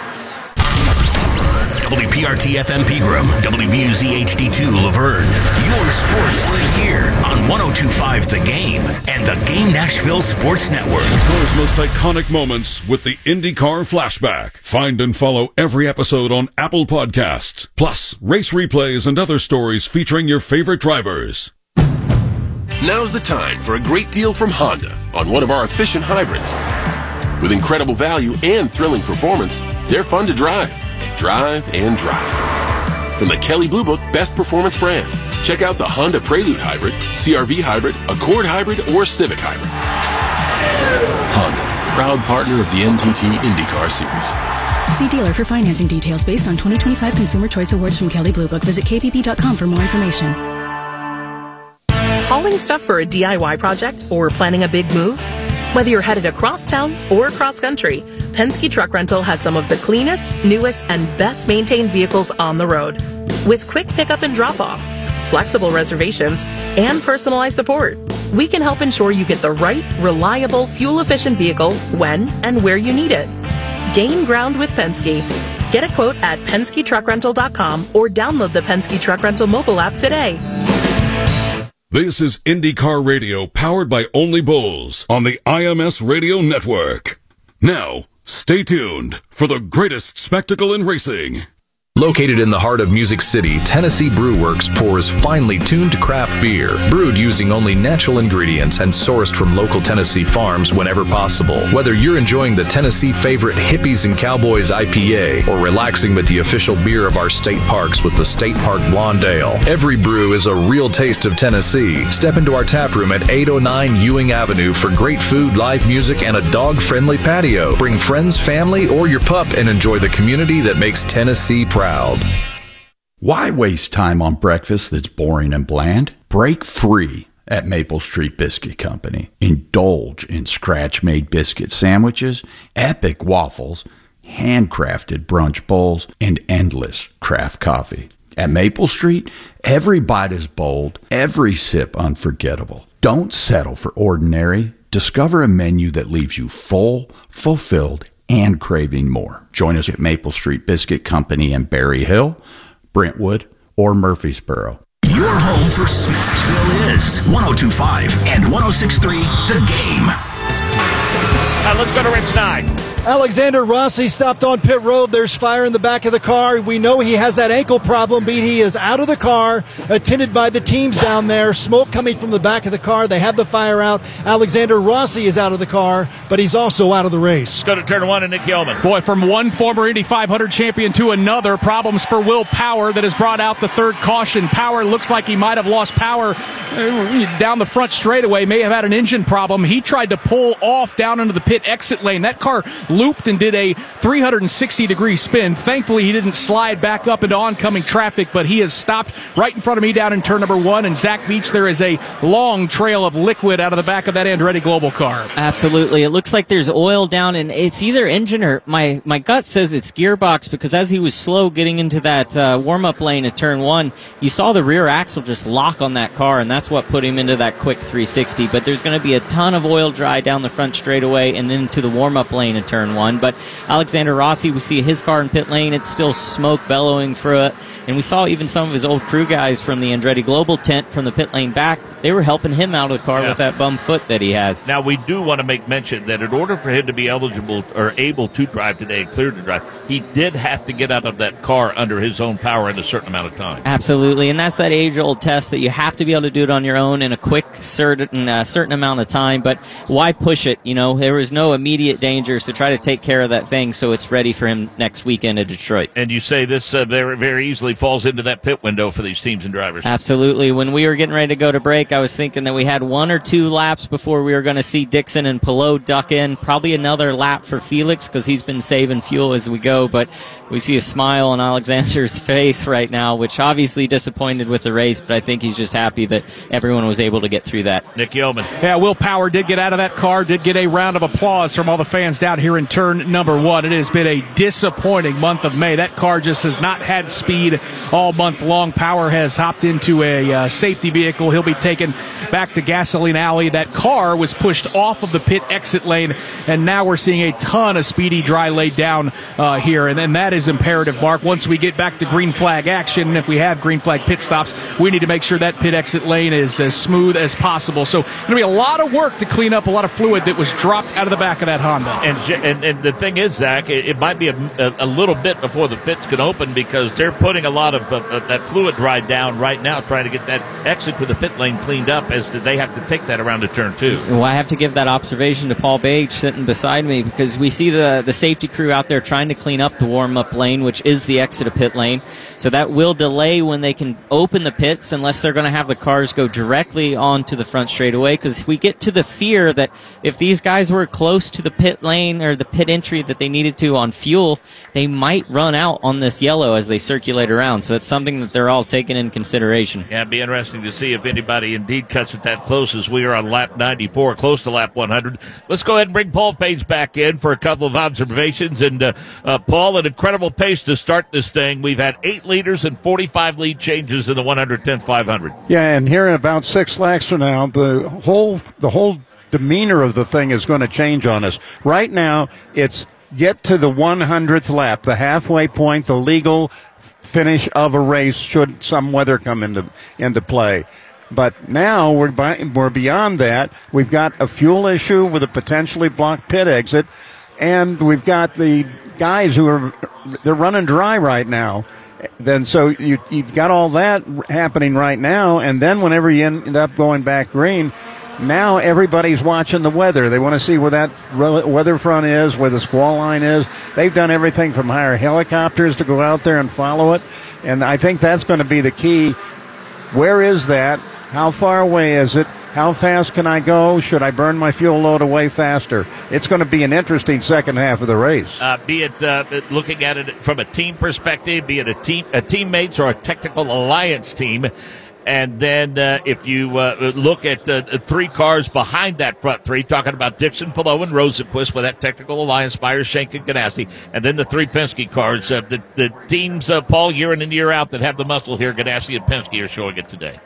[SPEAKER 2] WPRT FM Pegram, WBUZ HD2 Laverne. Your sports live here on 102.5 The Game and the Game Nashville Sports Network.
[SPEAKER 15] Those most iconic moments with the IndyCar Flashback. Find and follow every episode on Apple Podcasts, plus race replays and other stories featuring your favorite drivers.
[SPEAKER 7] Now's the time for a great deal from Honda on one of our efficient hybrids. With incredible value and thrilling performance, they're fun to drive. Drive and drive. From the Kelley Blue Book Best Performance brand, check out the Honda Prelude Hybrid, CR-V Hybrid, Accord Hybrid, or Civic Hybrid. Honda, proud partner of the NTT IndyCar Series.
[SPEAKER 8] See dealer for financing details based on 2025 Consumer Choice Awards from Kelley Blue Book. Visit kpp.com for more information.
[SPEAKER 14] Hauling stuff for a DIY project or planning a big move? Whether you're headed across town or across country, Penske Truck Rental has some of the cleanest, newest, and best maintained vehicles on the road. With quick pickup and drop-off, flexible reservations, and personalized support, we can help ensure you get the right, reliable, fuel-efficient vehicle when and where you need it. Gain ground with Penske. Get a quote at PenskeTruckRental.com or download the Penske Truck Rental mobile app today.
[SPEAKER 15] This is IndyCar Radio, powered by Only Bulls on the IMS Radio Network. Now, stay tuned for the greatest spectacle in racing.
[SPEAKER 24] Located in the heart of Music City, Tennessee Brew Works pours finely tuned craft beer, brewed using only natural ingredients and sourced from local Tennessee farms whenever possible. Whether you're enjoying the Tennessee favorite Hippies and Cowboys IPA or relaxing with the official beer of our state parks with the State Park Blonde Ale, every brew is a real taste of Tennessee. Step into our tap room at 809 Ewing Avenue for great food, live music, and a dog-friendly patio. Bring friends, family, or your pup and enjoy the community that makes Tennessee proud.
[SPEAKER 9] Why waste time on breakfast that's boring and bland? Break free at Maple Street Biscuit Company. Indulge in scratch-made biscuit sandwiches, epic waffles, handcrafted brunch bowls, and endless craft coffee. At Maple Street, every bite is bold, every sip unforgettable. Don't settle for ordinary. Discover a menu that leaves you full, fulfilled, and craving more. Join us at Maple Street Biscuit Company in Berry Hill, Brentwood, or Murfreesboro.
[SPEAKER 2] Your home for Smackville is 102.5 and 106.3 The Game.
[SPEAKER 3] Let's go to Rich Nye.
[SPEAKER 1] Alexander Rossi stopped on pit road. There's fire in the back of the car. We know he has that ankle problem, but he is out of the car, attended by the teams down there. Smoke coming from the back of the car. They have the fire out. Alexander Rossi is out of the car, but he's also out of the race.
[SPEAKER 3] Let's go to turn one and Nick Yeoman.
[SPEAKER 10] Boy, from one former Indy 500 champion to another, problems for Will Power that has brought out the third caution. Power looks like he might have lost power down the front straightaway, may have had an engine problem. He tried to pull off down into the pit exit lane. That car looped and did a 360-degree spin. Thankfully, he didn't slide back up into oncoming traffic, but he has stopped right in front of me down in turn number one. And Zach Beach, there is a long trail of liquid out of the back of that Andretti Global car.
[SPEAKER 6] Absolutely. It looks like there's oil down, and it's either engine or my gut says it's gearbox, because as he was slow getting into that warm-up lane at turn one, you saw the rear axle just lock on that car, and that's what put him into that quick 360. But there's going to be a ton of oil dry down the front straightaway and into the warm-up lane at turn one. But Alexander Rossi, we see his car in pit lane. It's still smoke bellowing through it. And we saw even some of his old crew guys from the Andretti Global tent from the pit lane back. They were helping him out of the car with that bum foot that he has.
[SPEAKER 3] Now, we do want to make mention that in order for him to be eligible or able to drive today and cleared to drive, he did have to get out of that car under his own power in a certain amount of time.
[SPEAKER 6] Absolutely, and that's that age-old test that you have to be able to do it on your own in a quick, certain amount of time. But why push it? You know, there was no immediate danger, so try to take care of that thing so it's ready for him next weekend at Detroit.
[SPEAKER 3] And you say this very, very easily falls into that pit window for these teams and drivers.
[SPEAKER 6] Absolutely. When we were getting ready to go to break, I was thinking that we had 1 or 2 laps before we were going to see Dixon and Palou duck in. Probably another lap for Felix because he's been saving fuel as we go. But we see a smile on Alexander's face right now, which obviously disappointed with the race, but I think he's just happy that everyone was able to get through that.
[SPEAKER 3] Nick Yeoman.
[SPEAKER 10] Yeah, Will Power did get out of that car, did get a round of applause from all the fans down here in turn number one. It has been a disappointing month of May. That car just has not had speed all month long. Power has hopped into a safety vehicle. He'll be taken back to Gasoline Alley. That car was pushed off of the pit exit lane, and now we're seeing a ton of speedy dry laid down here, and then that is imperative, Mark. Once we get back to green flag action, if we have green flag pit stops, we need to make sure that pit exit lane is as smooth as possible. So going to be a lot of work to clean up a lot of fluid that was dropped out of the back of that Honda.
[SPEAKER 3] And the thing is, Zach, it might be a little bit before the pits can open because they're putting a lot of that fluid dry down right now, trying to get that exit to the pit lane cleaned up, as they have to take that around to turn 2.
[SPEAKER 6] Well, I have to give that observation to Paul Bage sitting beside me, because we see the safety crew out there trying to clean up the warm-up lane, which is the exit of pit lane. So that will delay when they can open the pits, unless they're going to have the cars go directly onto the front straightaway. Because we get to the fear that if these guys were close to the pit lane or the pit entry that they needed to on fuel, they might run out on this yellow as they circulate around. So that's something that they're all taking in consideration.
[SPEAKER 3] Yeah, it'd be interesting to see if anybody indeed cuts it that close, as we are on lap 94, close to lap 100. Let's go ahead and bring Paul Page back in for a couple of observations. And Paul, an incredible pace to start this thing. We've had 8 leaders and 45 lead changes in the 110th 500.
[SPEAKER 16] Yeah, and here in about 6 laps from now, the whole demeanor of the thing is going to change on us. Right now, it's get to the 100th lap, the halfway point, the legal finish of a race should some weather come into play. But now we're beyond that. We've got a fuel issue with a potentially blocked pit exit, and we've got the guys they're running dry right now. Then so you've got all that happening right now, and then whenever you end up going back green, now everybody's watching the weather. They want to see where that weather front is, where the squall line is. They've done everything from hire helicopters to go out there and follow it, and I think that's going to be the key. Where is that? How far away is it? How fast can I go? Should I burn my fuel load away faster? It's going to be an interesting second half of the race.
[SPEAKER 3] Be it looking at it from a team perspective, be it a teammates or a technical alliance team. And then if you look at the three cars behind that front three, talking about Dixon, Palou, and Rosenquist with that technical alliance, Myers, Schenck, and Ganassi, and then the three Penske cars, the teams, Paul, year in and year out that have the muscle here, Ganassi and Penske are showing it today.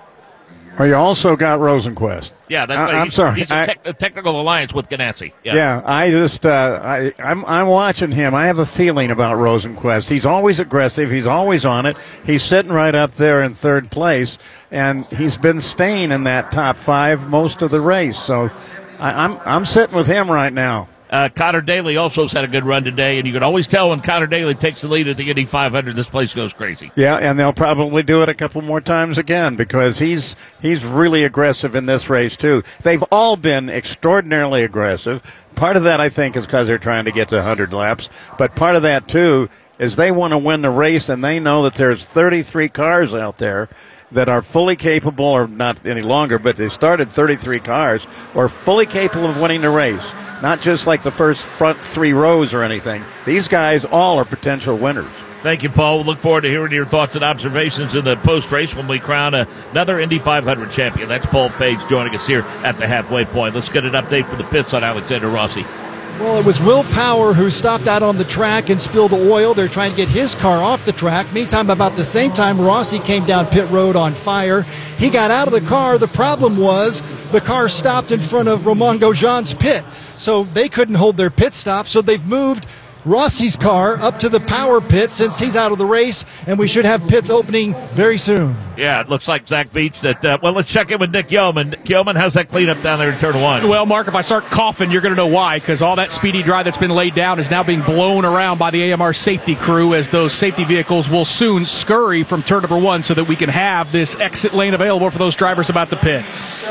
[SPEAKER 16] Or you also got Rosenquist.
[SPEAKER 3] Yeah,
[SPEAKER 16] I'm sorry.
[SPEAKER 3] He's a technical alliance with Ganassi.
[SPEAKER 16] Yeah, I just I'm watching him. I have a feeling about Rosenquist. He's always aggressive. He's always on it. He's sitting right up there in third place, and he's been staying in that top five most of the race. So I'm sitting with him right now.
[SPEAKER 3] Connor Daly also has had a good run today, and you can always tell when Connor Daly takes the lead at the Indy 500, this place goes crazy.
[SPEAKER 16] Yeah, and they'll probably do it a couple more times again because he's really aggressive in this race, too. They've all been extraordinarily aggressive. Part of that, I think, is because they're trying to get to 100 laps, but part of that, too, is they want to win the race, and they know that there's 33 cars out there that are fully capable, or not any longer, but they started 33 cars, are fully capable of winning the race. Not just like the first front three rows or anything. These guys all are potential winners.
[SPEAKER 3] Thank you, Paul. We'll look forward to hearing your thoughts and observations in the post-race when we crown another Indy 500 champion. That's Paul Page joining us here at the halfway point. Let's get an update for the pits on Alexander Rossi.
[SPEAKER 1] Well, it was Will Power who stopped out on the track and spilled oil. They're trying to get his car off the track. Meantime, about the same time, Rossi came down pit road on fire. He got out of the car. The problem was the car stopped in front of Romain Grosjean's pit. So they couldn't hold their pit stop, so they've moved Rossi's car up to the Power pit since he's out of the race, and we should have pits opening very soon.
[SPEAKER 3] Yeah, it looks like Zach Veach that, well, let's check in with Nick Yeoman. Nick Yeoman, how's that cleanup down there in turn one?
[SPEAKER 10] Well, Mark, if I start coughing, you're going to know why, because all that speedy dry that's been laid down is now being blown around by the AMR safety crew as those safety vehicles will soon scurry from turn number one so that we can have this exit lane available for those drivers about to pit.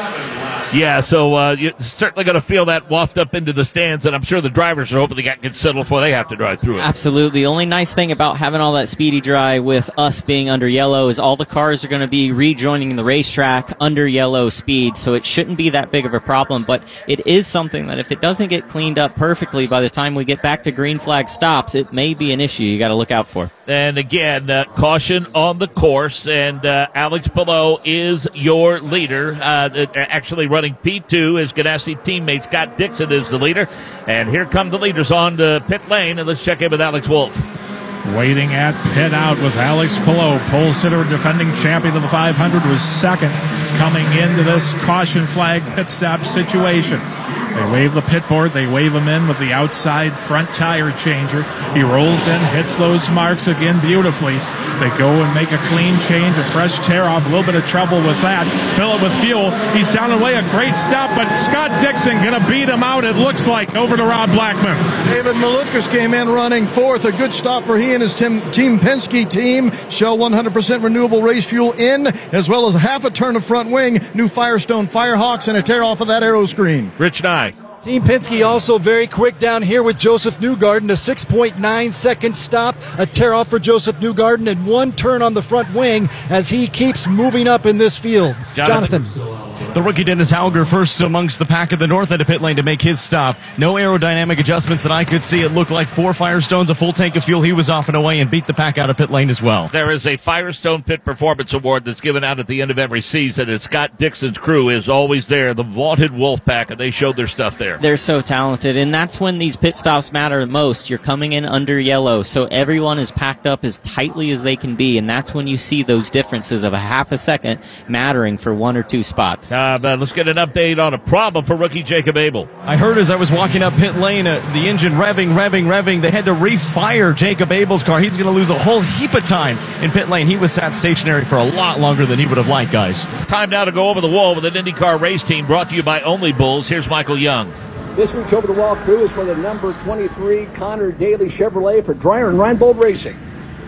[SPEAKER 3] Yeah, so you're certainly going to feel that waft up into the stands, and I'm sure the drivers are hoping they get settled before they have to drive through it.
[SPEAKER 6] Absolutely. The only nice thing about having all that speedy dry with us being under yellow is all the cars are going to be rejoining the racetrack under yellow speed, so it shouldn't be that big of a problem, but it is something that if it doesn't get cleaned up perfectly by the time we get back to green flag stops, it may be an issue you got to look out for.
[SPEAKER 3] And again, caution on the course, and Alex Palou is your leader, actually running P2 as Ganassi teammate Scott Dixon is the leader. And here come the leaders on to pit lane, and let's check in with Alex Wolff.
[SPEAKER 5] Waiting at pit out with Alex Palou, pole sitter and defending champion of the 500, was second coming into this caution flag pit stop situation. They wave the pit board. They wave him in with the outside front tire changer. He rolls in, hits those marks again beautifully. They go and make a clean change, a fresh tear off, a little bit of trouble with that. Fill it with fuel. He's down and away, a great stop, but Scott Dixon going to beat him out, it looks like, over to Rob Blackman.
[SPEAKER 4] David Malukas came in running fourth. A good stop for he and his Team Penske team. Shell 100% renewable race fuel in, as well as half a turn of front wing, new Firestone Firehawks, and a tear off of that aero screen.
[SPEAKER 3] Rich Nye.
[SPEAKER 1] Team Penske also very quick down here with Joseph Newgarden, a 6.9 second stop, a tear off for Joseph Newgarden, and one turn on the front wing as he keeps moving up in this field. Jonathan.
[SPEAKER 17] The rookie Dennis Hauger first amongst the pack at the north end of pit lane to make his stop. No aerodynamic adjustments that I could see. It looked like 4 Firestones, a full tank of fuel. He was off and away and beat the pack out of pit lane as well.
[SPEAKER 3] There is a Firestone Pit Performance Award that's given out at the end of every season, and Scott Dixon's crew is always there, the vaunted Wolf Pack, and they showed their stuff there.
[SPEAKER 6] They're so talented, and that's when these pit stops matter the most. You're coming in under yellow, so everyone is packed up as tightly as they can be, and that's when you see those differences of a half a second mattering for 1 or 2 spots.
[SPEAKER 3] Let's get an update on a problem for rookie Jacob Abel.
[SPEAKER 17] I heard as I was walking up pit lane, the engine revving. They had to refire Jacob Abel's car. He's going to lose a whole heap of time in pit lane. He was sat stationary for a lot longer than he would have liked, guys.
[SPEAKER 3] Time now to go over the wall with an IndyCar race team brought to you by Only Bulls. Here's Michael Young.
[SPEAKER 11] This week's over-the-wall crew is for the number 23 Connor Daly Chevrolet for Dreyer and Reinbold Racing.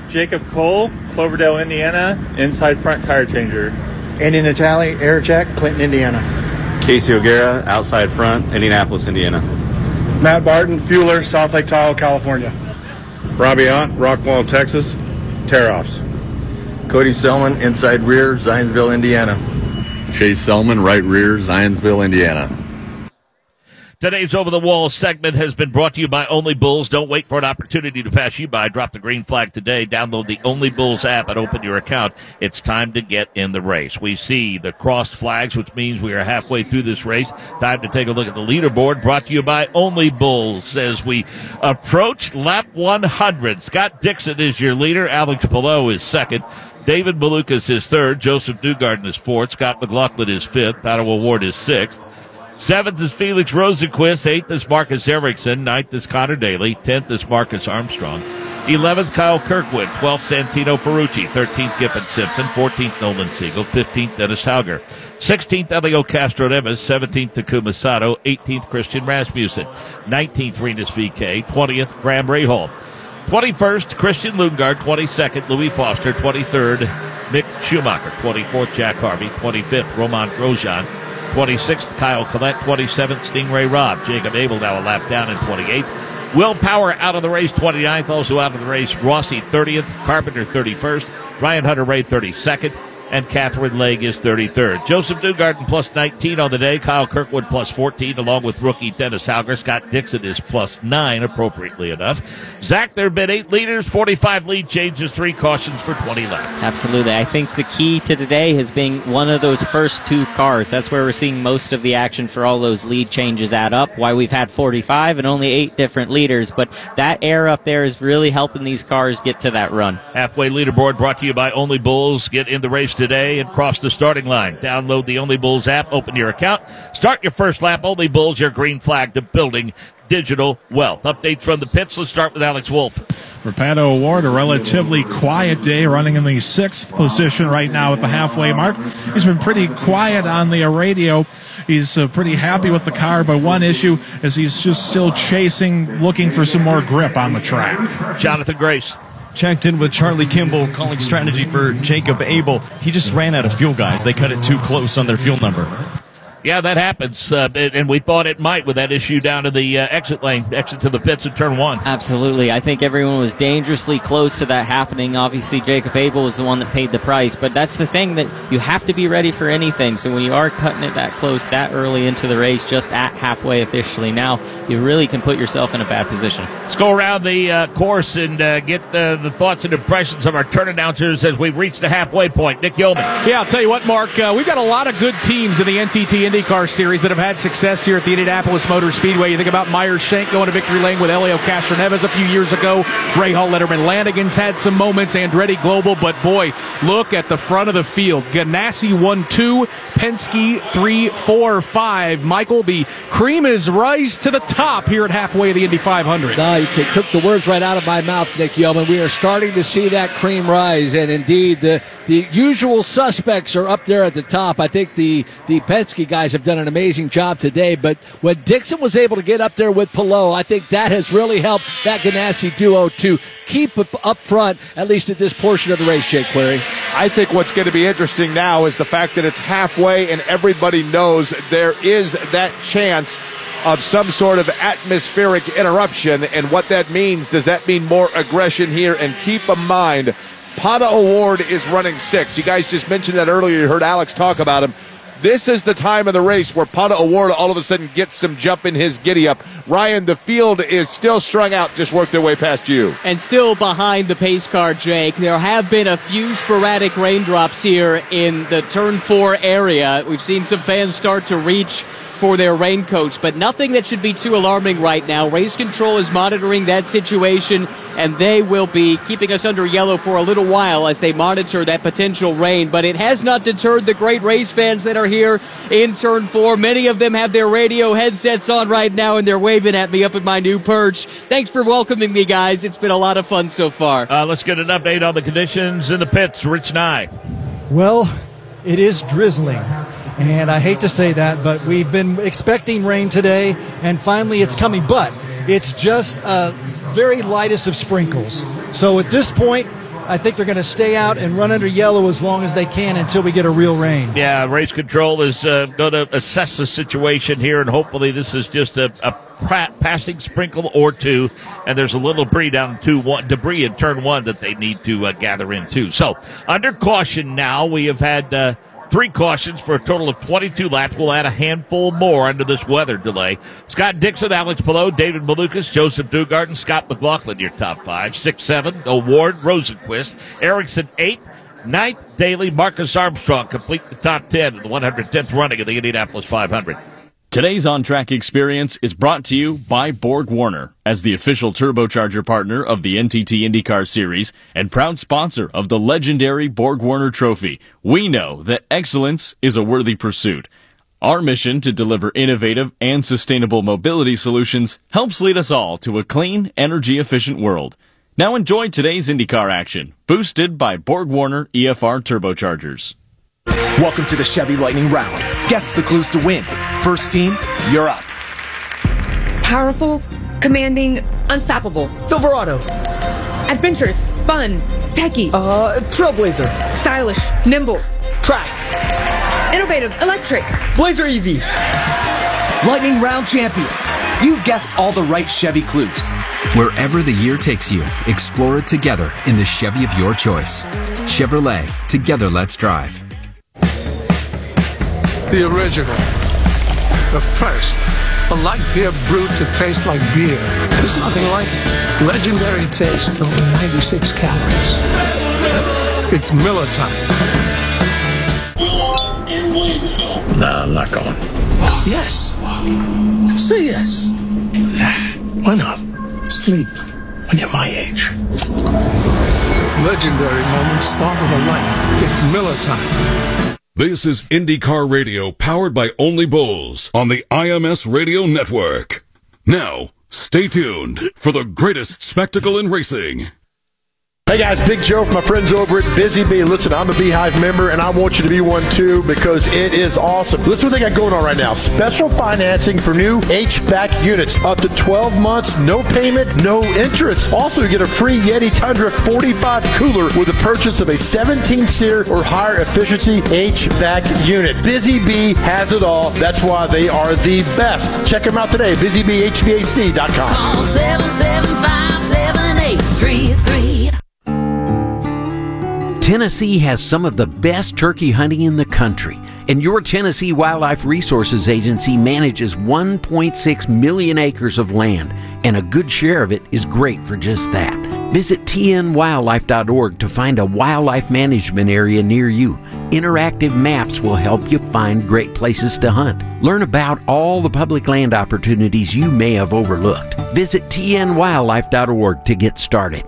[SPEAKER 18] Jacob Cole, Cloverdale, Indiana, inside front tire changer.
[SPEAKER 19] Andy Natale, air check, Clinton, Indiana.
[SPEAKER 20] Casey O'Gara, outside front, Indianapolis, Indiana.
[SPEAKER 21] Matt Barton, fueler, South Lake Tahoe, California.
[SPEAKER 22] Robbie Ott, Rockwall, Texas, tear-offs.
[SPEAKER 23] Cody Selman, inside rear, Zionsville, Indiana.
[SPEAKER 27] Chase Selman, right rear, Zionsville, Indiana.
[SPEAKER 3] Today's Over the Wall segment has been brought to you by Only Bulls. Don't wait for an opportunity to pass you by. Drop the green flag today. Download the Only Bulls app and open your account. It's time to get in the race. We see the crossed flags, which means we are halfway through this race. Time to take a look at the leaderboard, brought to you by Only Bulls. As we approach lap 100, Scott Dixon is your leader. Alex Palou is second. David Malukas is third. Joseph Newgarden is fourth. Scott McLaughlin is fifth. Pato O'Ward is sixth. Seventh is Felix Rosenquist. Eighth is Marcus Erickson. Ninth is Connor Daly. 10th is Marcus Armstrong. 11th, Kyle Kirkwood. 12th, Santino Ferrucci. 13th, Giffen Simpson. 14th, Nolan Siegel. 15th, Dennis Hauger. 16th, Elio Castro-Neves. 17th, Takuma Sato. 18th, Christian Rasmussen. 19th, Renus VK. 20th, Graham Rahal. 21st, Christian Lundgaard. 22nd, Louis Foster. 23rd, Mick Schumacher. 24th, Jack Harvey. 25th, Roman Grosjean. 26th, Kyle Collette. 27th, Stingray Robb. Jacob Abel now a lap down in 28th. Will Power out of the race, 29th. Also out of the race, Rossi 30th. Carpenter 31st. Ryan Hunter-Ray 32nd. And Catherine Legge is 33rd. Joseph Newgarden plus 19 on the day. Kyle Kirkwood plus 14, along with rookie Dennis Hauger. Scott Dixon is plus 9, appropriately enough. Zach, there have been 8 leaders, 45 lead changes, 3 cautions for 20 laps.
[SPEAKER 6] Absolutely. I think the key to today has been one of those first 2 cars. That's where we're seeing most of the action for all those lead changes add up. Why we've had 45 and only 8 different leaders. But that air up there is really helping these cars get to that run.
[SPEAKER 3] Halfway leaderboard brought to you by Only Bulls. Get in the race today and cross the starting line. Download the Only Bulls app, open your account, start your first lap. Only Bulls, your green flag to building digital wealth. Updates from the pits. Let's start with Alex Wolf.
[SPEAKER 5] For Pato O'Ward, a relatively quiet day, running in the 6th position right now at the halfway mark. He's been pretty quiet on the radio. He's pretty happy with the car, but one issue is he's just still chasing, looking for some more grip on the track.
[SPEAKER 3] Jonathan Grace.
[SPEAKER 17] Checked in with Charlie Kimball, calling strategy for Jacob Abel. He just ran out of fuel, guys. They cut it too close on their fuel number.
[SPEAKER 3] Yeah, that happens, and we thought it might with that issue down to the exit lane, exit to the pits at turn 1.
[SPEAKER 6] Absolutely. I think everyone was dangerously close to that happening. Obviously, Jacob Abel was the one that paid the price, but that's the thing, that you have to be ready for anything. So when you are cutting it that close, that early into the race, just at halfway officially now, you really can put yourself in a bad position.
[SPEAKER 3] Let's go around the course and get the thoughts and impressions of our turn announcers as we've reached the halfway point. Nick Yeoman.
[SPEAKER 10] Yeah, I'll tell you what, Mark, we've got a lot of good teams in the NTT IndyCar Series that have had success here at the Indianapolis Motor Speedway. You think about Myers Shank going to victory lane with Elio Castro-Neves a few years ago. Rahal Letterman Lanigan's had some moments. Andretti Global, but boy, look at the front of the field. Ganassi 1-2, Penske 3-4-5. Michael, the cream is rise to the top here at halfway of the Indy 500.
[SPEAKER 11] No, you took the words right out of my mouth, Nick Yeoman. We are starting to see that cream rise, and indeed the usual suspects are up there at the top. I think the Penske guys have done an amazing job today, but when Dixon was able to get up there with Palou, I think that has really helped that Ganassi duo to keep up front, at least at this portion of the race, Jake Query.
[SPEAKER 12] I think what's going to be interesting now is the fact that it's halfway and everybody knows there is that chance of some sort of atmospheric interruption, and what that means. Does that mean more aggression here? And keep in mind, Pato O'Ward is running 6. You guys just mentioned that earlier. You heard Alex talk about him. This is the time of the race where Pato O'Ward all of a sudden gets some jump in his giddy-up. Ryan, the field is still strung out, just worked their way past you.
[SPEAKER 13] And still behind the pace car, Jake. There have been a few sporadic raindrops here in the Turn 4 area. We've seen some fans start to reach for their raincoats, but nothing that should be too alarming right now. Race Control is monitoring that situation, and they will be keeping us under yellow for a little while as they monitor that potential rain. But it has not deterred the great race fans that are here in Turn 4. Many of them have their radio headsets on right now, and they're waving at me up at my new perch. Thanks for welcoming me, guys. It's been a lot of fun so far.
[SPEAKER 3] Let's get an update on the conditions in the pits. Rich Nye.
[SPEAKER 1] Well, it is drizzling. And I hate to say that, but we've been expecting rain today, and finally it's coming. But it's just very lightest of sprinkles. So at this point, I think they're going to stay out and run under yellow as long as they can until we get a real rain.
[SPEAKER 3] Yeah, race control is going to assess the situation here, and hopefully this is just a passing sprinkle or two, and there's a little debris in turn one that they need to gather in too. So under caution now, we have had 3 cautions for a total of 22 laps. We'll add a handful more under this weather delay. Scott Dixon, Alex Palou, David Malukas, Joseph Newgarden, Scott McLaughlin, your top 5. 6, 7, Award, Rosenquist, Erickson 8, 9th, Daly, Marcus Armstrong complete the top 10 in the 110th running of the Indianapolis 500.
[SPEAKER 7] Today's on-track experience is brought to you by Borg Warner as the official turbocharger partner of the NTT IndyCar Series and proud sponsor of the legendary Borg Warner Trophy. We know that excellence is a worthy pursuit. Our mission to deliver innovative and sustainable mobility solutions helps lead us all to a clean, energy-efficient world. Now enjoy today's IndyCar action, boosted by Borg Warner EFR turbochargers.
[SPEAKER 8] Welcome to the Chevy Lightning Round. Guess the clues to win. First team, you're up.
[SPEAKER 14] Powerful, commanding, unstoppable.
[SPEAKER 8] Silverado.
[SPEAKER 14] Adventurous, fun, techie.
[SPEAKER 8] Trailblazer.
[SPEAKER 14] Stylish, nimble.
[SPEAKER 8] Trax.
[SPEAKER 14] Innovative, electric.
[SPEAKER 8] Blazer EV. Lightning Round champions. You've guessed all the right Chevy clues.
[SPEAKER 15] Wherever the year takes you, explore it together in the Chevy of your choice. Chevrolet, together let's drive.
[SPEAKER 24] The original. The first. A light beer brewed to taste like beer. There's nothing like it. Legendary taste, only 96 calories. It's Miller time. No, I'm not going. Yes. Say yes. Why not? Sleep when you're my age. Legendary moments start with a light. It's Miller time.
[SPEAKER 25] This is IndyCar Radio, powered by Only Bulls on the IMS Radio Network. Now, stay tuned for the greatest spectacle in racing.
[SPEAKER 26] Hey guys, Big Joe from my friends over at Busy Bee. Listen, I'm a Beehive member, and I want you to be one too because it is awesome. Listen what they got going on right now. Special financing for new HVAC units. Up to 12 months, no payment, no interest. Also, you get a free Yeti Tundra 45 cooler with the purchase of a 17-SEER or higher efficiency HVAC unit. Busy Bee has it all. That's why they are the best. Check them out today, busybeehvac.com.
[SPEAKER 28] Call 775-7833. Tennessee has some of the best turkey hunting in the country, and your Tennessee Wildlife Resources Agency manages 1.6 million acres of land, and a good share of it is great for just that. Visit tnwildlife.org to find a wildlife management area near you. Interactive maps will help you find great places to hunt. Learn about all the public land opportunities you may have overlooked. Visit tnwildlife.org to get started.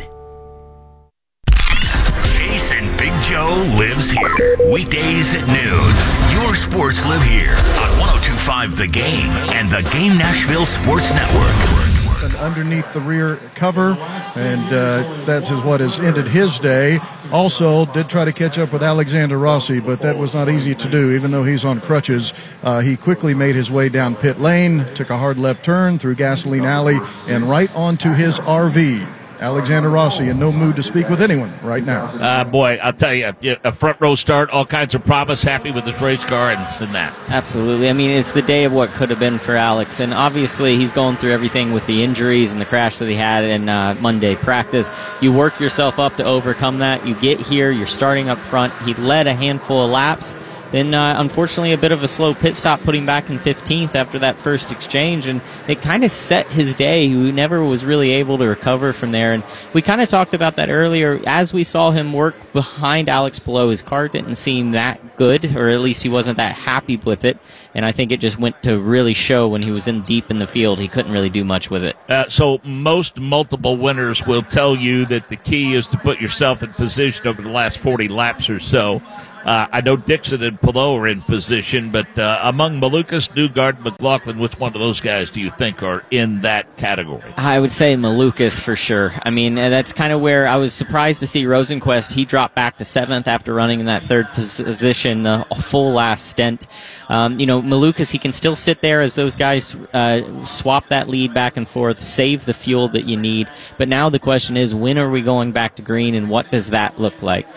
[SPEAKER 2] Joe lives here. Weekdays at noon. Your sports live here on 102.5 The Game and the Game Nashville Sports Network.
[SPEAKER 4] And underneath the rear cover, and that's what has ended his day. Also, did try to catch up with Alexander Rossi, but that was not easy to do, even though he's on crutches. He quickly made his way down pit lane, took a hard left turn through Gasoline Alley, and right onto his RV. Alexander Rossi in no mood to speak with anyone right now.
[SPEAKER 3] Boy, I'll tell you, a front row start, all kinds of promise, happy with his race car and that.
[SPEAKER 6] Absolutely. I mean, it's the day of what could have been for Alex, and obviously he's going through everything with the injuries and the crash that he had in Monday practice. You work yourself up to overcome that. You get here, you're starting up front. He led a handful of laps. Then, unfortunately, a bit of a slow pit stop put him back in 15th after that first exchange, and it kind of set his day. He never was really able to recover from there, and we kind of talked about that earlier. As we saw him work behind Alex Palou, his car didn't seem that good, or at least he wasn't that happy with it, and I think it just went to really show when he was in deep in the field. He couldn't really do much with it.
[SPEAKER 3] So most multiple winners will tell you that the key is to put yourself in position over the last 40 laps or so. I know Dixon and Pillow are in position, but among Malukas, Newgarden, McLaughlin, which one of those guys do you think are in that category?
[SPEAKER 6] I would say Malukas for sure. I mean, that's kind of where I was surprised to see Rosenquist. He dropped back to 7th after running in that 3rd position a full last stint. Malukas, he can still sit there as those guys swap that lead back and forth, save the fuel that you need. But now the question is, when are we going back to green, and what does that look like?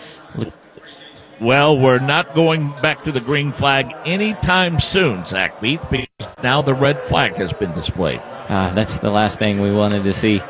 [SPEAKER 3] Well, we're not going back to the green flag anytime soon, Zach Beat, because now the red flag has been displayed.
[SPEAKER 6] That's the last thing we wanted to see.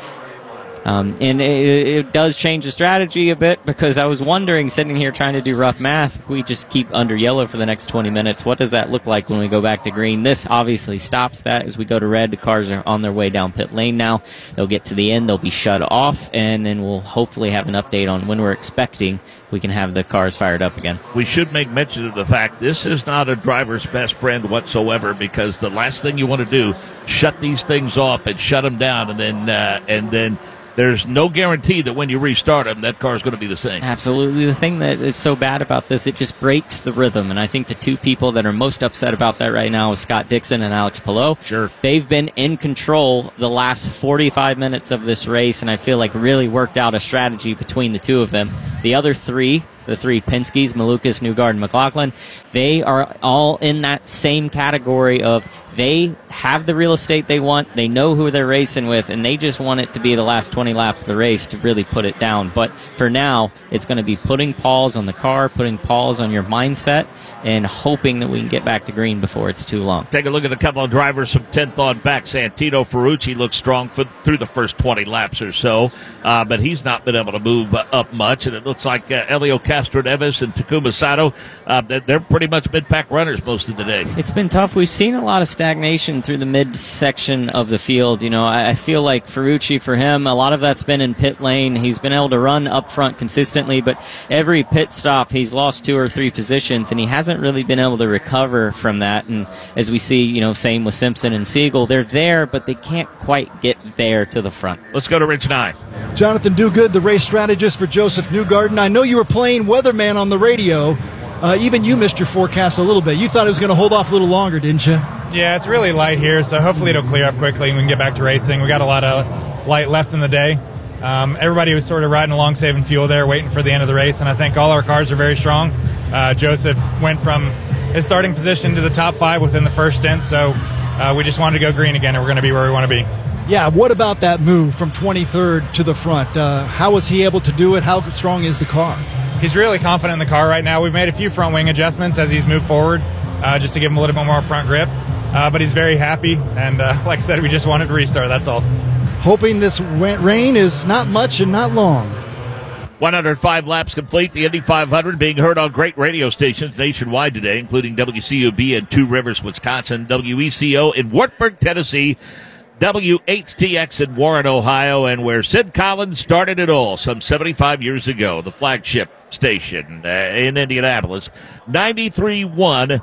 [SPEAKER 6] And it does change the strategy a bit, because I was wondering, sitting here trying to do rough math, if we just keep under yellow for the next 20 minutes, what does that look like when we go back to green? This obviously stops that. As we go to red, the cars are on their way down pit lane now. They'll get to the end, they'll be shut off, and then we'll hopefully have an update on when we're expecting we can have the cars fired up again.
[SPEAKER 3] We should make mention of the fact this is not a driver's best friend whatsoever, because the last thing you want to do, shut these things off and shut them down, and then there's no guarantee that when you restart them, that car is going to be the same.
[SPEAKER 6] Absolutely. The thing that is so bad about this, it just breaks the rhythm. And I think the two people that are most upset about that right now is Scott Dixon and Alex Pillow.
[SPEAKER 3] Sure.
[SPEAKER 6] They've been in control the last 45 minutes of this race, and I feel like really worked out a strategy between the two of them. The other three, the three Penske's, Malukas, Newgarden, McLaughlin, they are all in that same category of they have the real estate they want, they know who they're racing with, and they just want it to be the last 20 laps of the race to really put it down. But for now, it's going to be putting pause on the car, putting pause on your mindset, and hoping that we can get back to green before it's too long.
[SPEAKER 3] Take a look at a couple of drivers from 10th on back. Santino Ferrucci looks strong through the first 20 laps or so, but he's not been able to move up much, and it looks like Elio Castro-Neves and Takuma Sato, they're pretty much mid-pack runners most of the day.
[SPEAKER 6] It's been tough. We've seen a lot of stagnation through the mid-section of the field. I feel like Ferrucci, for him, a lot of that's been in pit lane. He's been able to run up front consistently, but every pit stop, he's lost 2 or 3 positions, and he hasn't really been able to recover from that. And as we see, same with Simpson and Siegel, they're there, but they can't quite get there to the front.
[SPEAKER 3] Let's go to Ridge 9.
[SPEAKER 1] Jonathan Duguid, the race strategist for Joseph Newgarden. I know you were playing weatherman on the radio. Even you missed your forecast a little bit. You thought it was going to hold off a little longer, didn't you?
[SPEAKER 9] Yeah, it's really light here, so hopefully it'll clear up quickly and we can get back to racing. We got a lot of light left in the day. Everybody was sort of riding along, saving fuel there, waiting for the end of the race, and I think all our cars are very strong. Joseph went from his starting position to the top 5 within the first stint, so we just wanted to go green again, and we're going to be where we want to be.
[SPEAKER 1] Yeah, what about that move from 23rd to the front? How was he able to do it? How strong is the car?
[SPEAKER 9] He's really confident in the car right now. We've made a few front wing adjustments as he's moved forward, just to give him a little bit more front grip. But he's very happy, and like I said, we just wanted to restart, that's all.
[SPEAKER 1] Hoping this rain is not much and not long.
[SPEAKER 3] 105 laps complete. The Indy 500 being heard on great radio stations nationwide today, including WCOB in Two Rivers, Wisconsin, WECO in Wartburg, Tennessee, WHTX in Warren, Ohio, and where Sid Collins started it all some 75 years ago, the flagship station in Indianapolis, 93.1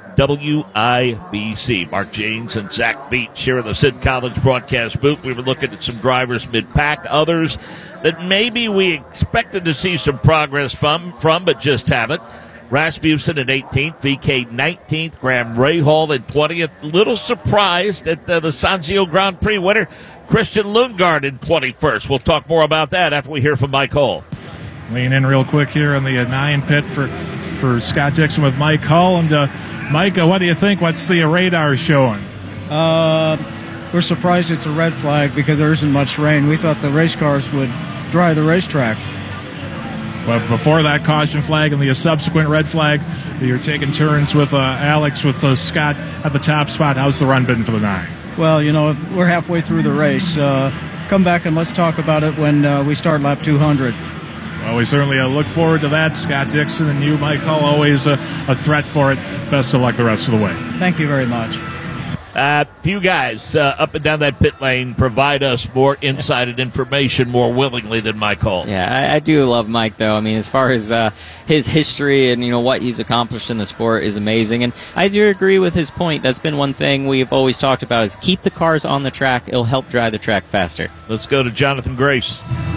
[SPEAKER 3] WIBC. Mark James and Zach Beach here in the Sid Collins broadcast booth. We were looking at some drivers mid-pack, others that maybe we expected to see some progress from but just haven't. Rasmussen in 18th, VK 19th, Graham Rahal in 20th. Little surprised at the Sanzio Grand Prix winner, Christian Lundgaard in 21st. We'll talk more about that after we hear from Mike Hull.
[SPEAKER 5] Lean in real quick here in the 9 pit for Scott Dixon with Mike Hull. And Mike, what do you think? What's the radar showing?
[SPEAKER 16] We're surprised it's a red flag because there isn't much rain. We thought the race cars would dry the racetrack.
[SPEAKER 5] But before that caution flag and the subsequent red flag, you're taking turns with Alex, with Scott at the top spot. How's the run been for the 9?
[SPEAKER 16] Well, we're halfway through the race. Come back and let's talk about it when we start lap 200.
[SPEAKER 5] Well, we certainly look forward to that. Scott Dixon and you, Mike Hull, always a threat for it. Best of luck the rest of the way.
[SPEAKER 16] Thank you very much.
[SPEAKER 3] Few guys up and down that pit lane provide us more insight and information more willingly than Mike Hull.
[SPEAKER 6] Yeah, I do love Mike, though. I mean, as far as his history and, what he's accomplished in the sport is amazing. And I do agree with his point. That's been one thing we've always talked about is keep the cars on the track. It'll help drive the track faster.
[SPEAKER 3] Let's go to Jonathan Grace.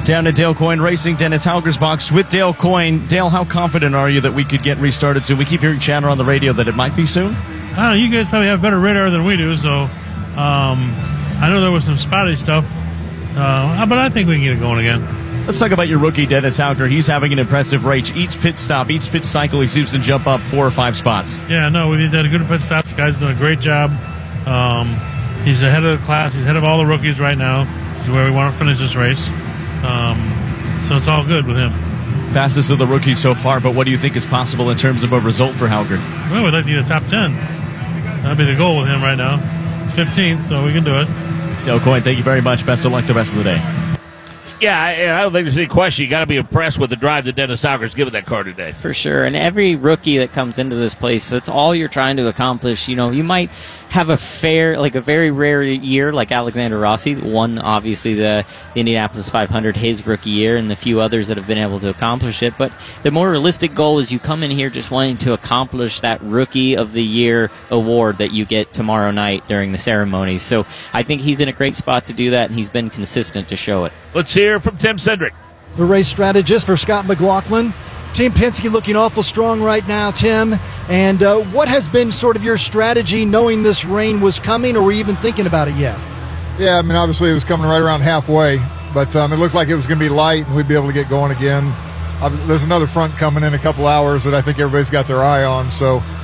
[SPEAKER 17] Down at Dale Coyne Racing, Dennis Haugersbach with Dale Coyne. Dale, how confident are you that we could get restarted soon? We keep hearing chatter on the radio that it might be soon.
[SPEAKER 18] I don't know, you guys probably have better radar than we do, so I know there was some spotty stuff, but I think we can get it going again.
[SPEAKER 17] Let's talk about your rookie, Dennis Hauger. He's having an impressive race. Each pit stop, each pit cycle, he seems to jump up 4 or 5 spots.
[SPEAKER 18] Yeah, no, he's had a good pit stop. This guy's doing a great job. He's ahead of the class. He's ahead of all the rookies right now. This is where we want to finish this race. So it's all good with him.
[SPEAKER 17] Fastest of the rookies so far, but what do you think is possible in terms of a result for Hauger?
[SPEAKER 18] Well, we'd like to get a top 10. That'd be the goal with him right now. It's 15th, so we can do it.
[SPEAKER 17] Dale Coyne, thank you very much. Best of luck the rest of the day.
[SPEAKER 3] Yeah, I don't think there's any question. You got to be impressed with the drive that Dennis Hauger's given that car today.
[SPEAKER 6] For sure. And every rookie that comes into this place, that's all you're trying to accomplish. You know, you might have a very rare year like Alexander Rossi, won obviously the Indianapolis 500 his rookie year, and the few others that have been able to accomplish it. But the more realistic goal is you come in here just wanting to accomplish that Rookie of the Year award that you get tomorrow night during the ceremony. So I think he's in a great spot to do that, and he's been consistent to show it.
[SPEAKER 3] Let's hear from Tim Cindric,
[SPEAKER 1] the race strategist for Scott McLaughlin. Team Penske looking awful strong right now, Tim. And what has been sort of your strategy knowing this rain was coming, or were you even thinking about it yet?
[SPEAKER 19] Yeah, I mean, obviously it was coming right around halfway, but it looked like it was going to be light and we'd be able to get going again. There's another front coming in a couple hours that I think everybody's got their eye on, so